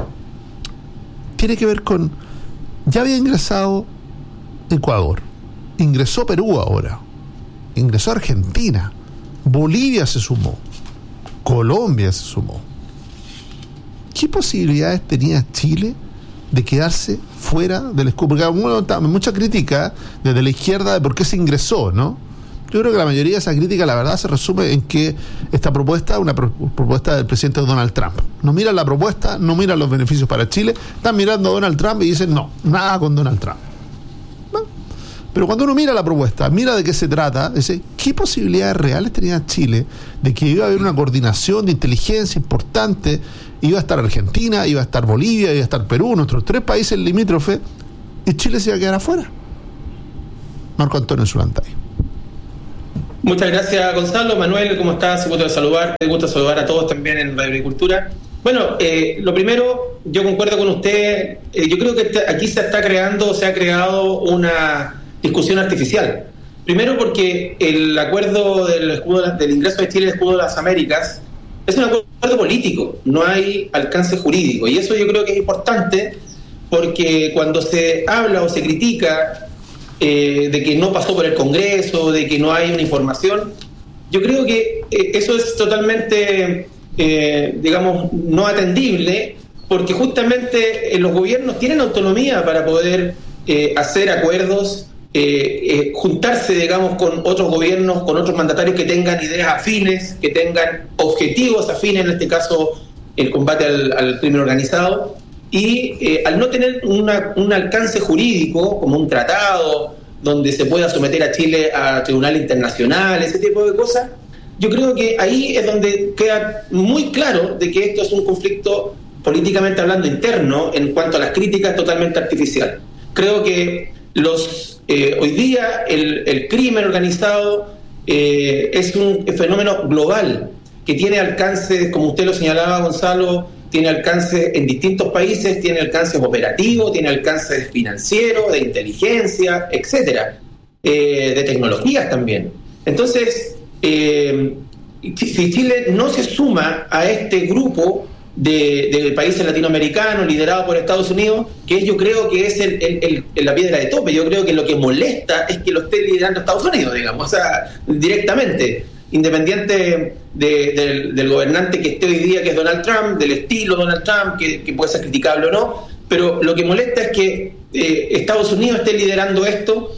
tiene que ver con, ya había ingresado Ecuador, ingresó Perú ahora, ingresó Argentina, Bolivia se sumó, Colombia se sumó. ¿Qué posibilidades tenía Chile de quedarse fuera del escudo? Porque uno, mucha crítica desde la izquierda de por qué se ingresó, ¿no? Yo creo que la mayoría de esa crítica, la verdad, se resume en que esta propuesta es una pro- propuesta del presidente Donald Trump. No miran la propuesta, no miran los beneficios para Chile, están mirando a Donald Trump y dicen, no, nada con Donald Trump. ¿No? Pero cuando uno mira la propuesta, mira de qué se trata, dice, ¿qué posibilidades reales tenía Chile de que iba a haber una coordinación de inteligencia importante? Iba a estar Argentina, iba a estar Bolivia, iba a estar Perú, nuestros tres países limítrofes, y Chile se iba a quedar afuera. Marco Antonio Zulantay. Muchas gracias, Gonzalo. Manuel, ¿cómo estás? Un gusto de saludar. Me gusta saludar a todos también en Radio Agricultura. Bueno, eh, lo primero, yo concuerdo con usted. Eh, yo creo que aquí se está creando, se ha creado una discusión artificial. Primero porque el acuerdo del, escudo, del ingreso de Chile al Escudo de las Américas es un acuerdo político, no hay alcance jurídico. Y eso yo creo que es importante porque cuando se habla o se critica eh, de que no pasó por el Congreso, de que no hay una información, yo creo que eh, eso es totalmente, eh, digamos, no atendible, porque justamente eh, los gobiernos tienen autonomía para poder eh, hacer acuerdos, Eh, eh, juntarse, digamos, con otros gobiernos, con otros mandatarios que tengan ideas afines, que tengan objetivos afines, en este caso el combate al, al crimen organizado, y eh, al no tener una, un alcance jurídico, como un tratado donde se pueda someter a Chile a tribunal internacional, ese tipo de cosas, yo creo que ahí es donde queda muy claro de que esto es un conflicto políticamente hablando interno en cuanto a las críticas, totalmente artificial. Creo que los Eh, hoy día el, el crimen organizado eh, es un fenómeno global que tiene alcance, como usted lo señalaba, Gonzalo, tiene alcance en distintos países, tiene alcance operativo, tiene alcance financiero, de inteligencia, etcétera, eh, de tecnologías también. Entonces, eh, si Chile no se suma a este grupo de, de países latinoamericanos liderado por Estados Unidos, que yo creo que es el, el, el, la piedra de tope. Yo creo que lo que molesta es que lo esté liderando Estados Unidos, digamos, o sea, directamente, independiente de, de, del gobernante que esté hoy día, que es Donald Trump, del estilo Donald Trump, que, que puede ser criticable o no, pero lo que molesta es que eh, Estados Unidos esté liderando esto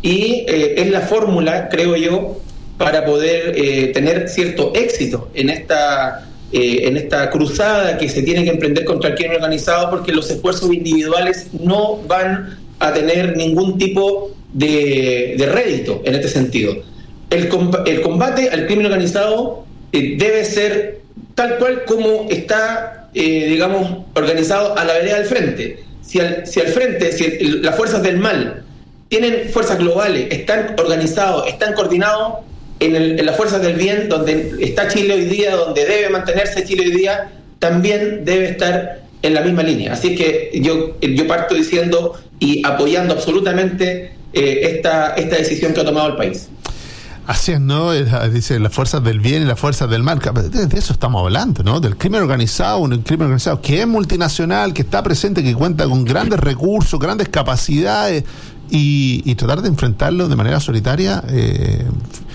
y eh, es la fórmula, creo yo, para poder eh, tener cierto éxito en esta Eh, en esta cruzada que se tiene que emprender contra el crimen organizado, porque los esfuerzos individuales no van a tener ningún tipo de, de rédito en este sentido. El, el combate al crimen organizado eh, debe ser tal cual como está, eh, digamos, organizado a la vereda del frente. Si al, si al frente, si el, las fuerzas del mal tienen fuerzas globales, están organizados, están coordinados, En, el, en las fuerzas del bien, donde está Chile hoy día, donde debe mantenerse Chile hoy día, también debe estar en la misma línea. Así que yo, yo parto diciendo y apoyando absolutamente eh, esta, esta decisión que ha tomado el país. Así es, ¿no? Dice las fuerzas del bien y las fuerzas del mal. De, de eso estamos hablando, ¿no? Del crimen organizado, un crimen organizado que es multinacional, que está presente, que cuenta con grandes recursos, grandes capacidades, y, y tratar de enfrentarlo de manera solitaria. Eh,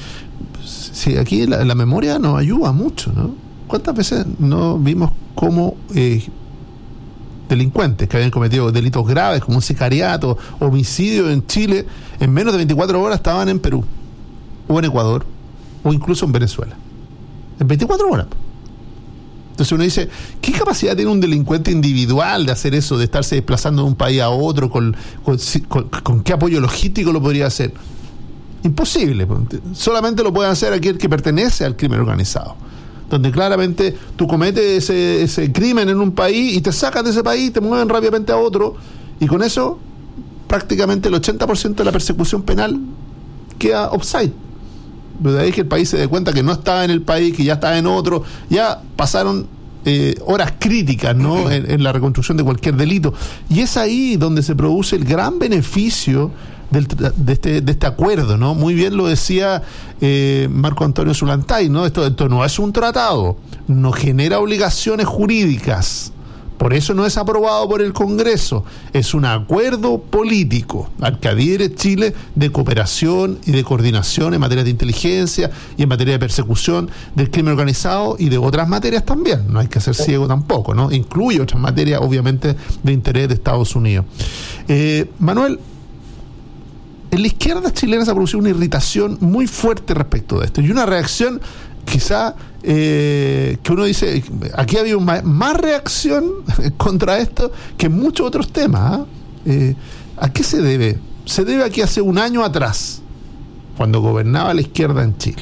Sí, aquí la, la memoria nos ayuda mucho, ¿no? ¿Cuántas veces no vimos cómo eh, delincuentes que habían cometido delitos graves como un sicariato, homicidio en Chile, en menos de veinticuatro horas estaban en Perú, o en Ecuador, o incluso en Venezuela? En veinticuatro horas. Entonces uno dice, ¿qué capacidad tiene un delincuente individual de hacer eso, de estarse desplazando de un país a otro? ¿Con, con, con, con qué apoyo logístico lo podría hacer? Imposible. Solamente lo puede hacer aquel que pertenece al crimen organizado, donde claramente tú cometes ese, ese crimen en un país y te sacan de ese país, te mueven rápidamente a otro, y con eso prácticamente el ochenta por ciento de la persecución penal queda offside. De ahí que el país se dé cuenta que no estaba en el país, que ya estaba en otro, ya pasaron eh, horas críticas, ¿no? en, en la reconstrucción de cualquier delito. Y es ahí donde se produce el gran beneficio del, de, este, de este acuerdo, ¿no? Muy bien lo decía eh, Marco Antonio Zulantay, ¿no? Esto, esto no es un tratado, no genera obligaciones jurídicas. Por eso no es aprobado por el Congreso. Es un acuerdo político al que adhiere Chile de cooperación y de coordinación en materia de inteligencia y en materia de persecución del crimen organizado y de otras materias también. No hay que ser ciego tampoco, ¿no? Incluye otras materias, obviamente, de interés de Estados Unidos. Eh, Manuel, en la izquierda chilena se ha producido una irritación muy fuerte respecto de esto y una reacción quizá eh, que uno dice, aquí ha habido más, más reacción contra esto que en muchos otros temas. ¿eh? Eh, ¿A qué se debe? Se debe a que hace un año atrás, cuando gobernaba la izquierda en Chile,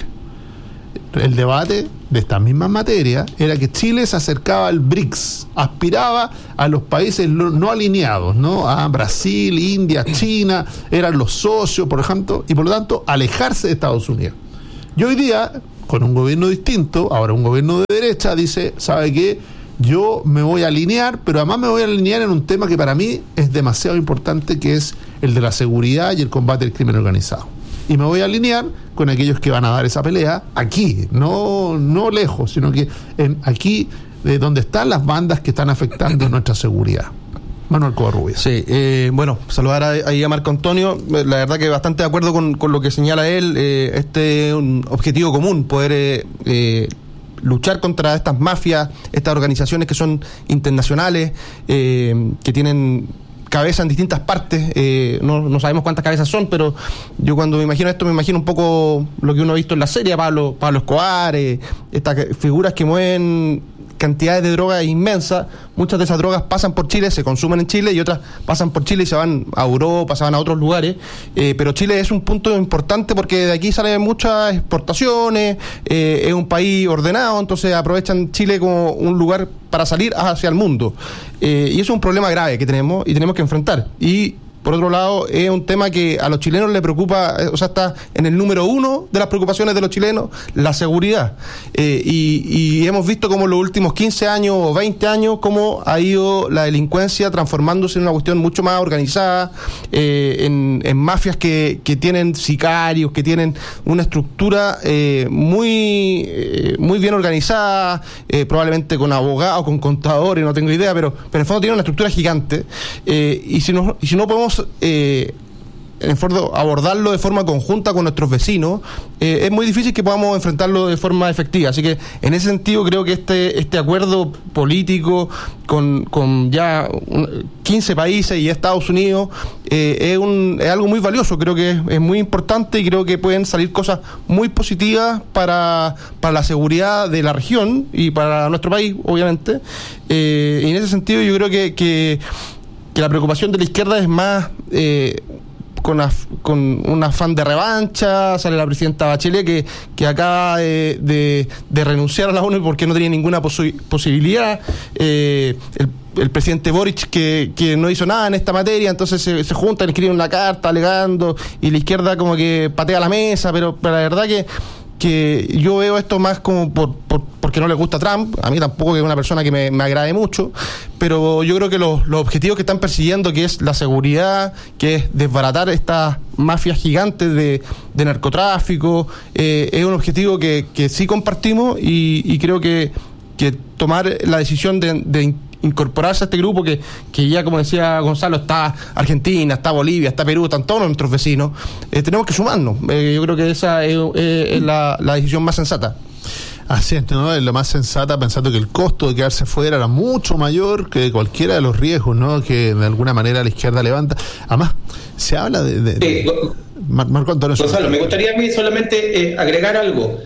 el debate de estas mismas materias era que Chile se acercaba al BRICS, aspiraba a los países no alineados, ¿no? A Brasil, India, China, eran los socios, por ejemplo, y por lo tanto alejarse de Estados Unidos. Y hoy día, con un gobierno distinto, ahora un gobierno de derecha, dice, ¿sabe qué? Yo me voy a alinear, pero además me voy a alinear en un tema que para mí es demasiado importante, que es el de la seguridad y el combate al crimen organizado. Y me voy a alinear con aquellos que van a dar esa pelea aquí, no, no lejos, sino que en, aquí, de donde están las bandas que están afectando nuestra seguridad. Manuel Covarrubias. Sí, eh, bueno, saludar ahí a, a Marco Antonio. La verdad que bastante de acuerdo con, con lo que señala él. Eh, este es un objetivo común, poder eh, eh, luchar contra estas mafias, estas organizaciones que son internacionales, eh, que tienen cabeza en distintas partes. Eh, no, no sabemos cuántas cabezas son, pero yo cuando me imagino esto me imagino un poco lo que uno ha visto en la serie, Pablo, Pablo Escobar, eh, estas figuras que mueven cantidades de drogas inmensas. Muchas de esas drogas pasan por Chile, se consumen en Chile, y otras pasan por Chile y se van a Europa, se van a otros lugares, eh, pero Chile es un punto importante porque de aquí salen muchas exportaciones, eh, es un país ordenado, entonces aprovechan Chile como un lugar para salir hacia el mundo, eh, y eso es un problema grave que tenemos y tenemos que enfrentar. Y por otro lado, es un tema que a los chilenos les preocupa, o sea, está en el número uno de las preocupaciones de los chilenos, la seguridad. Eh, y, y hemos visto como en los últimos quince años o veinte años, cómo ha ido la delincuencia transformándose en una cuestión mucho más organizada, eh, en, en mafias que, que tienen sicarios, que tienen una estructura eh, muy, eh, muy bien organizada, eh, probablemente con abogados, con contadores, no tengo idea, pero, pero en el fondo tiene una estructura gigante. Eh, y si no, y si no podemos Eh, en el fondo abordarlo de forma conjunta con nuestros vecinos, eh, es muy difícil que podamos enfrentarlo de forma efectiva. Así que en ese sentido creo que este este acuerdo político con, con ya quince países y Estados Unidos eh, es, un, es algo muy valioso. Creo que es, es muy importante y creo que pueden salir cosas muy positivas para, para la seguridad de la región y para nuestro país, obviamente. Eh, y en ese sentido yo creo que, que que la preocupación de la izquierda es más eh, con, af, con un afán de revancha. Sale la presidenta Bachelet que, que acaba de, de, de renunciar a la ONU porque no tenía ninguna posi- posibilidad. Eh, el, el presidente Boric que, que no hizo nada en esta materia, entonces se, se juntan, escriben una carta alegando, y la izquierda como que patea la mesa, pero, pero la verdad que que yo veo esto más como por, por porque no le gusta Trump. A mí tampoco, que es una persona que me, me agrade mucho, pero yo creo que los, los objetivos que están persiguiendo, que es la seguridad, que es desbaratar estas mafias gigantes de, de narcotráfico, eh, es un objetivo que, que sí compartimos, y, y creo que, que tomar la decisión de, de incorporarse a este grupo, que, que ya, como decía Gonzalo, está Argentina, está Bolivia, está Perú, están todos nuestros vecinos, eh, tenemos que sumarnos. Eh, yo creo que esa es, es, es la, la decisión más sensata. Así es, ¿no? Es lo más sensata, pensando que el costo de quedarse fuera era mucho mayor que cualquiera de los riesgos, ¿no?, que de alguna manera la izquierda levanta. Además, se habla de... de, de... Eh, Mar- Marco Antonio. Gonzalo, me gustaría a mí solamente eh, agregar algo.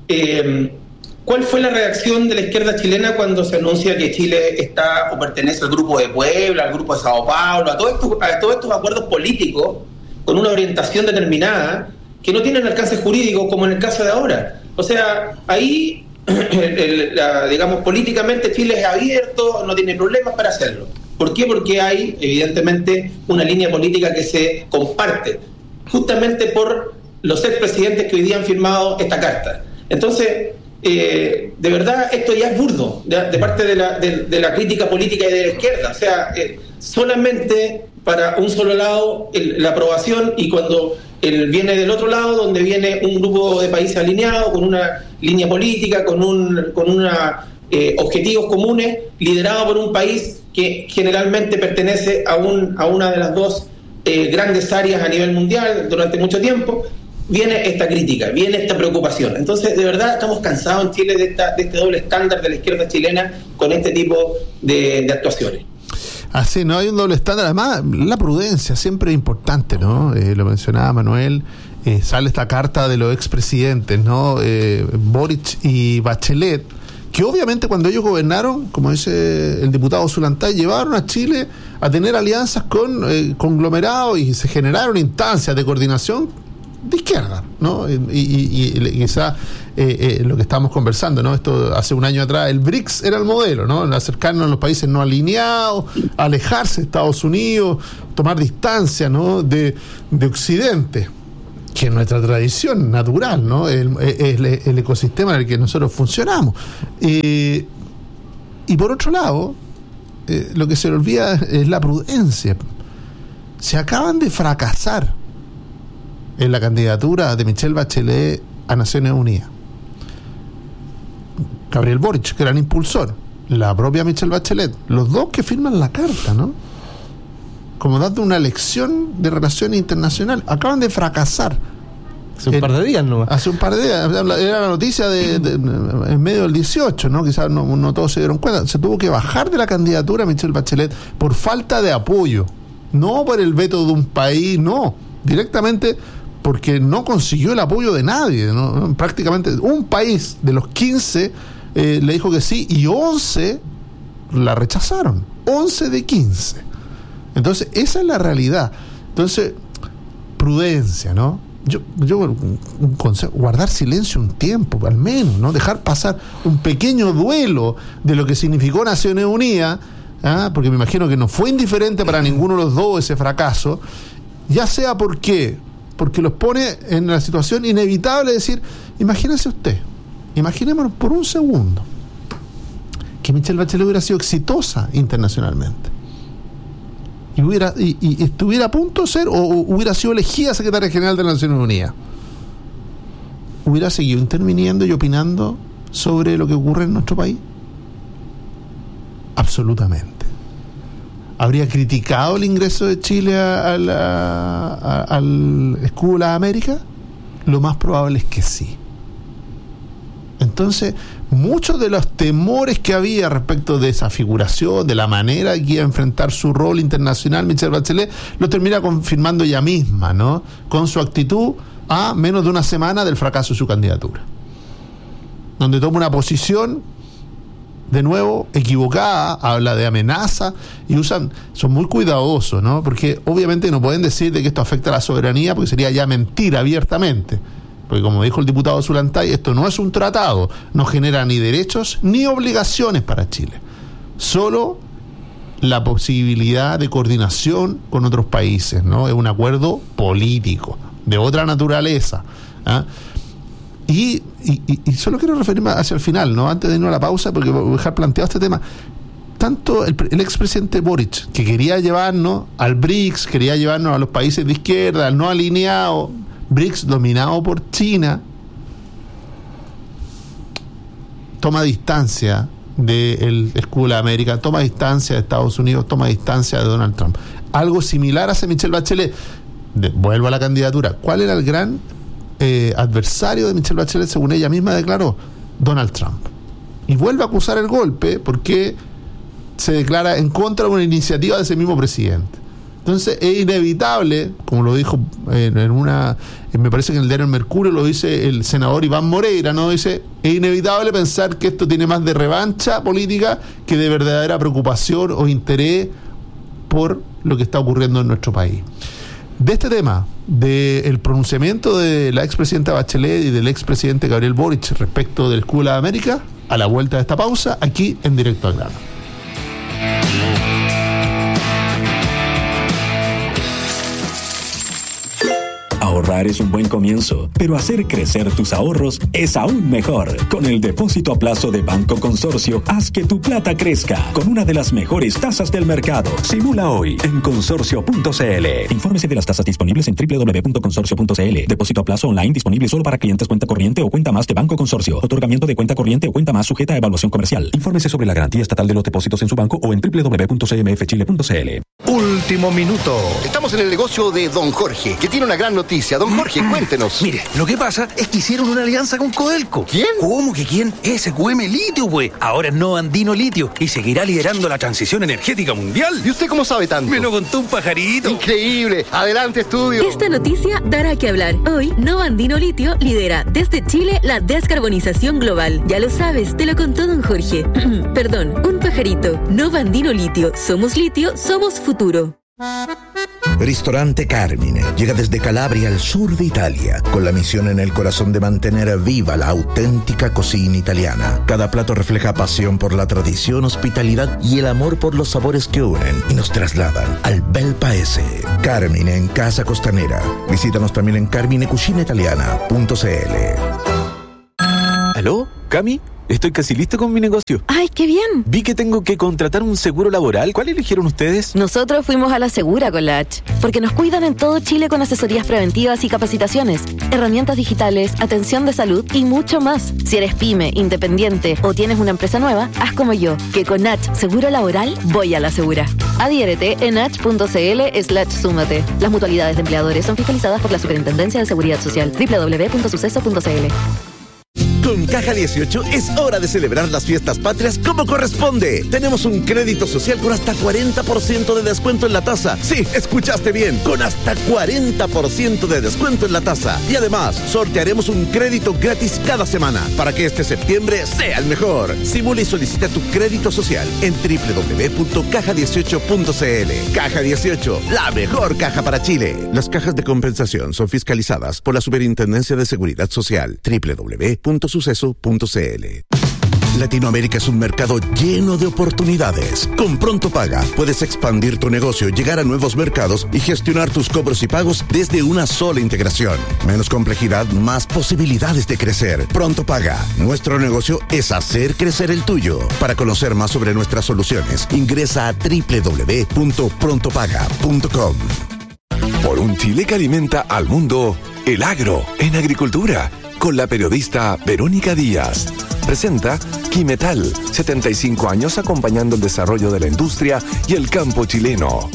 Eh, ¿Cuál fue la reacción de la izquierda chilena cuando se anuncia que Chile está o pertenece al Grupo de Puebla, al Grupo de Sao Paulo, a todos estos, a todos estos acuerdos políticos con una orientación determinada, que no tienen alcance jurídico, como en el caso de ahora. O sea, ahí, el, el, la, digamos, políticamente Chile es abierto, no tiene problemas para hacerlo. ¿Por qué? Porque hay, evidentemente, una línea política que se comparte, justamente por los expresidentes que hoy día han firmado esta carta. Entonces, eh, de verdad, esto ya es burdo, de, de parte de la, de, de la crítica política y de la izquierda. O sea, eh, solamente para un solo lado el, la aprobación, y cuando el, viene del otro lado, donde viene un grupo de países alineados, con una línea política, con un con una, eh, objetivos comunes, liderado por un país que generalmente pertenece a, un, a una de las dos eh, grandes áreas a nivel mundial durante mucho tiempo, viene esta crítica, viene esta preocupación. Entonces, de verdad, estamos cansados en Chile de, esta, de este doble estándar de la izquierda chilena con este tipo de, de actuaciones. Así, no hay un doble estándar. Además, la prudencia siempre es importante, ¿no? Eh, lo mencionaba Manuel, eh, sale esta carta de los expresidentes, ¿no? Eh, Boric y Bachelet, que obviamente cuando ellos gobernaron, como dice el diputado Zulantay, llevaron a Chile a tener alianzas con eh, conglomerados y se generaron instancias de coordinación de izquierda, ¿no? Y, y, y quizá eh, eh, lo que estábamos conversando, ¿no? Esto hace un año atrás, el B R I C S era el modelo, ¿no? Acercarnos a los países no alineados, alejarse de Estados Unidos, tomar distancia, ¿no? De, de Occidente, que es nuestra tradición natural, ¿no? El, el, el ecosistema en el que nosotros funcionamos. Eh, y por otro lado, eh, lo que se le olvida es la prudencia. Se acaban de fracasar en la candidatura de Michelle Bachelet a Naciones Unidas. Gabriel Boric, gran impulsor, la propia Michelle Bachelet, los dos que firman la carta, ¿no? Como dando una lección de relaciones internacionales, acaban de fracasar. Hace un en, par de días, ¿no? Hace un par de días, era la noticia de, de, de en medio del dieciocho, ¿no? Quizás no, no todos se dieron cuenta. Se tuvo que bajar de la candidatura Michelle Bachelet por falta de apoyo, no por el veto de un país, no, directamente porque no consiguió el apoyo de nadie, ¿no? Prácticamente un país de los quince eh, le dijo que sí y once la rechazaron, once de quince. Entonces, esa es la realidad. Entonces, prudencia, ¿no? Yo, yo un consejo, guardar silencio un tiempo, al menos, ¿no? Dejar pasar un pequeño duelo de lo que significó Naciones Unidas, ¿ah? Porque me imagino que no fue indiferente para ninguno de los dos ese fracaso, ya sea porque, porque los pone en la situación inevitable de decir, imagínese usted, imaginémonos por un segundo que Michelle Bachelet hubiera sido exitosa internacionalmente. Y, hubiera, y, y estuviera a punto de ser, o, o hubiera sido elegida secretaria general de las Naciones Unidas, ¿hubiera seguido interviniendo y opinando sobre lo que ocurre en nuestro país? Absolutamente. ¿Habría criticado el ingreso de Chile a, a la, a, al escudo de las Américas? Lo más probable es que sí. Entonces, muchos de los temores que había respecto de esa figuración, de la manera que iba a enfrentar su rol internacional Michelle Bachelet, lo termina confirmando ella misma, ¿no? Con su actitud a menos de una semana del fracaso de su candidatura, donde toma una posición de nuevo equivocada, habla de amenaza y usan, son muy cuidadosos, ¿no? Porque obviamente no pueden decir de que esto afecta a la soberanía, porque sería ya mentira abiertamente. Porque como dijo el diputado Zulantay, esto no es un tratado, no genera ni derechos ni obligaciones para Chile, solo la posibilidad de coordinación con otros países, ¿no? Es un acuerdo político de otra naturaleza, ¿ah? y, y, y solo quiero referirme hacia el final, ¿no? Antes de irnos a la pausa, porque voy a dejar planteado este tema. Tanto el, el expresidente Boric, que quería llevarnos al B R I C S, quería llevarnos a los países de izquierda, al no alineado, B R I C S dominado por China, toma distancia del escudo de América, toma distancia de Estados Unidos, toma distancia de Donald Trump. Algo similar hace Michelle Bachelet. De, vuelvo a la candidatura. ¿Cuál era el gran eh, adversario de Michelle Bachelet, según ella misma declaró? Donald Trump. Y vuelve a acusar el golpe porque se declara en contra de una iniciativa de ese mismo presidente. Entonces es inevitable, como lo dijo en, en una, me parece que en el diario El Mercurio lo dice el senador Iván Moreira, ¿no? Dice, es inevitable pensar que esto tiene más de revancha política que de verdadera preocupación o interés por lo que está ocurriendo en nuestro país. de este tema, del pronunciamiento de la expresidenta Bachelet y del expresidente Gabriel Boric respecto del escudo de la América, a la vuelta de esta pausa, aquí en Directo al Grano. Ahorrar es un buen comienzo, pero hacer crecer tus ahorros es aún mejor. Con el depósito a plazo de Banco Consorcio, haz que tu plata crezca con una de las mejores tasas del mercado. Simula hoy en consorcio punto c l. Infórmese de las tasas disponibles en doble u doble u doble u punto consorcio punto c l. Depósito a plazo online disponible solo para clientes cuenta corriente o cuenta más de Banco Consorcio. Otorgamiento de cuenta corriente o cuenta más sujeta a evaluación comercial. Infórmese sobre la garantía estatal de los depósitos en su banco o en doble u doble u doble u punto c m f chile punto c l. Último minuto. Estamos en el negocio de Don Jorge, que tiene una gran noticia. Don Jorge, cuéntenos. Mire, lo que pasa es que hicieron una alianza con Codelco. ¿Quién? ¿Cómo que quién? S Q M Litio, güey. Ahora es No Andino Litio y seguirá liderando la transición energética mundial. ¿Y usted cómo sabe tanto? Me lo contó un pajarito. Increíble. Adelante, estudio. Esta noticia dará que hablar. Hoy, No Andino Litio lidera desde Chile la descarbonización global. Ya lo sabes, te lo contó Don Jorge. Perdón, un pajarito. No Andino Litio. Somos litio, somos futuro. Ristorante Carmine llega desde Calabria al sur de Italia, con la misión en el corazón de mantener viva la auténtica cocina italiana. Cada plato refleja pasión por la tradición, hospitalidad y el amor por los sabores que unen y nos trasladan al bel paese. Carmine en Casa Costanera. Visítanos también en carmine cucina italiana punto c l. ¿Aló? ¿Cami? Estoy casi listo con mi negocio. ¡Ay, qué bien! Vi que tengo que contratar un seguro laboral. ¿Cuál eligieron ustedes? Nosotros fuimos a la Segura con la H, porque nos cuidan en todo Chile con asesorías preventivas y capacitaciones, herramientas digitales, atención de salud y mucho más. Si eres pyme, independiente o tienes una empresa nueva, haz como yo, que con H Seguro Laboral voy a la Segura. Adhiérete en h punto c l slash súmate. Las mutualidades de empleadores son fiscalizadas por la Superintendencia de Seguridad Social. doble u doble u doble u punto suceso punto c l. Con Caja dieciocho es hora de celebrar las fiestas patrias como corresponde. Tenemos un crédito social con hasta cuarenta por ciento de descuento en la tasa. Sí, escuchaste bien, con hasta cuarenta por ciento de descuento en la tasa. Y además, sortearemos un crédito gratis cada semana para que este septiembre sea el mejor. Simula y solicita tu crédito social en doble u doble u doble u punto caja dieciocho punto c l. Caja dieciocho, la mejor caja para Chile. Las cajas de compensación son fiscalizadas por la Superintendencia de Seguridad Social. doble u doble u doble u punto suceso punto c l. Latinoamérica es un mercado lleno de oportunidades. Con Pronto Paga puedes expandir tu negocio, llegar a nuevos mercados y gestionar tus cobros y pagos desde una sola integración. Menos complejidad, más posibilidades de crecer. Pronto Paga. Nuestro negocio es hacer crecer el tuyo. Para conocer más sobre nuestras soluciones, ingresa a doble u doble u doble u punto pronto paga punto com. Por un Chile que alimenta al mundo, el agro en agricultura. Con la periodista Verónica Díaz. Presenta Quimetal, setenta y cinco años acompañando el desarrollo de la industria y el campo chileno.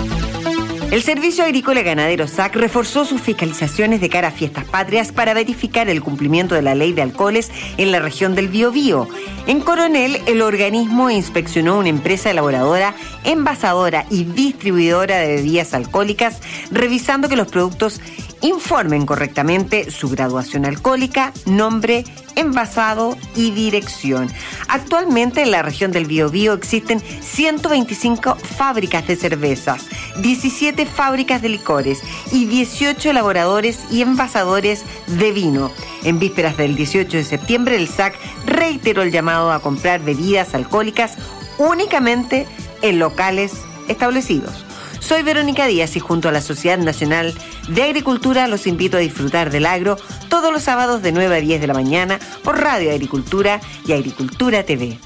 El Servicio Agrícola y Ganadero S A C reforzó sus fiscalizaciones de cara a fiestas patrias para verificar el cumplimiento de la ley de alcoholes en la región del Biobío. En Coronel, el organismo inspeccionó una empresa elaboradora, envasadora y distribuidora de bebidas alcohólicas, revisando que los productos informen correctamente su graduación alcohólica, nombre, envasado y dirección. Actualmente en la región del Biobío existen ciento veinticinco fábricas de cervezas, diecisiete fábricas de licores y dieciocho elaboradores y envasadores de vino. En vísperas del dieciocho de septiembre, el S A C reiteró el llamado a comprar bebidas alcohólicas únicamente en locales establecidos. Soy Verónica Díaz y junto a la Sociedad Nacional de Agricultura los invito a disfrutar del agro todos los sábados de nueve a diez de la mañana por Radio Agricultura y Agricultura T V.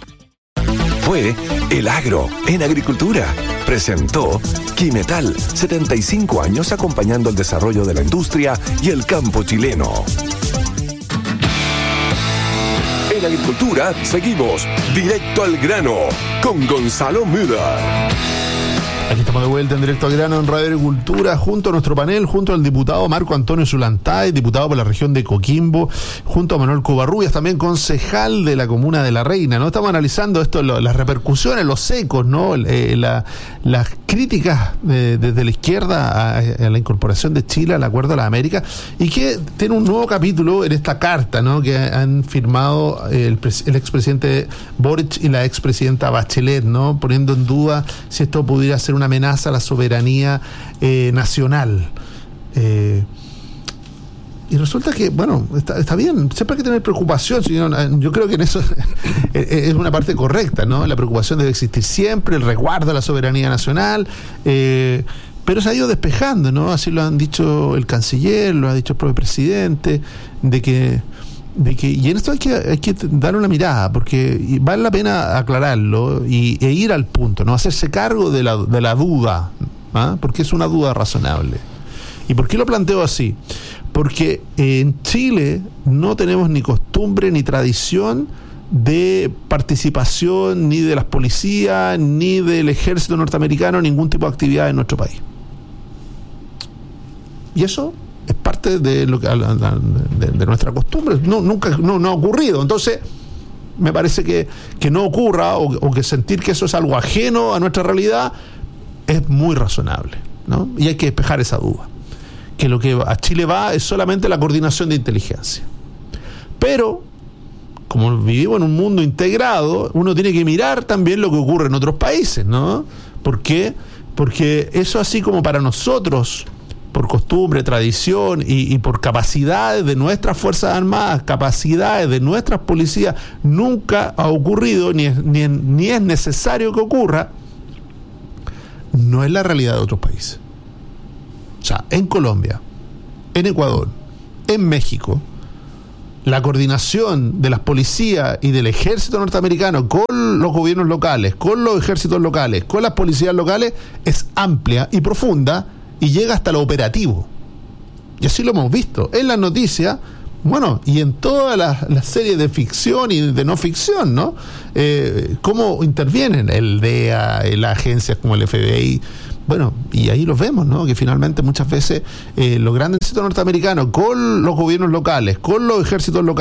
Fue El Agro en Agricultura. Presentó Quimetal, setenta y cinco años acompañando el desarrollo de la industria y el campo chileno. En Agricultura seguimos directo al grano con Gonzalo Müller. Aquí estamos de vuelta en Directo al Grano en Radio Agricultura, junto a nuestro panel, junto al diputado Marco Antonio Zulantay, diputado por la región de Coquimbo, junto a Manuel Covarrubias, también concejal de la comuna de La Reina, ¿no? Estamos analizando esto, lo, las repercusiones, los ecos, ¿no? Eh, la, las críticas eh, desde la izquierda a, a la incorporación de Chile al Acuerdo de la América, y que tiene un nuevo capítulo en esta carta, ¿no? Que han firmado el, el expresidente Boric y la expresidenta Bachelet, ¿no? Poniendo en duda si esto pudiera ser una amenaza a la soberanía eh, nacional. Eh, y resulta que, bueno, está, está bien, siempre hay que tener preocupación. Yo creo que en eso es una parte correcta, ¿no? La preocupación debe existir siempre, el resguardo de la soberanía nacional, eh, pero se ha ido despejando, ¿no? Así lo han dicho el canciller, lo ha dicho el propio presidente, de que, de que y en esto hay que, hay que darle una mirada, porque vale la pena aclararlo y, e ir al punto, ¿no? Hacerse cargo de la, de la duda, ¿ah? Porque es una duda razonable. ¿Y por qué lo planteo así? Porque en Chile no tenemos ni costumbre ni tradición de participación ni de las policías ni del ejército norteamericano, ningún tipo de actividad en nuestro país. Y eso es parte de lo que de, de nuestra costumbre. No, nunca no, no ha ocurrido. Entonces, me parece que, que no ocurra o, o que sentir que eso es algo ajeno a nuestra realidad es muy razonable, ¿no? Y hay que despejar esa duda. Que lo que a Chile va es solamente la coordinación de inteligencia. Pero, como vivimos en un mundo integrado, uno tiene que mirar también lo que ocurre en otros países, ¿no? ¿Por qué? Porque eso, así como para nosotros, por costumbre, tradición y, y por capacidades de nuestras Fuerzas Armadas, capacidades de nuestras policías, nunca ha ocurrido, ni es, ni, ni es necesario que ocurra, no es la realidad de otros países. O sea, en Colombia, en Ecuador, en México, la coordinación de las policías y del ejército norteamericano con los gobiernos locales, con los ejércitos locales, con las policías locales, es amplia y profunda y llega hasta lo operativo. Y así lo hemos visto en las noticias, bueno, y en todas las, las series de ficción y de no ficción, ¿no? Eh, cómo intervienen el D E A, las agencias como el F B I. Bueno, y ahí los vemos, ¿no? Que finalmente muchas veces eh, los grandes ejércitos norteamericanos con los gobiernos locales, con los ejércitos locales,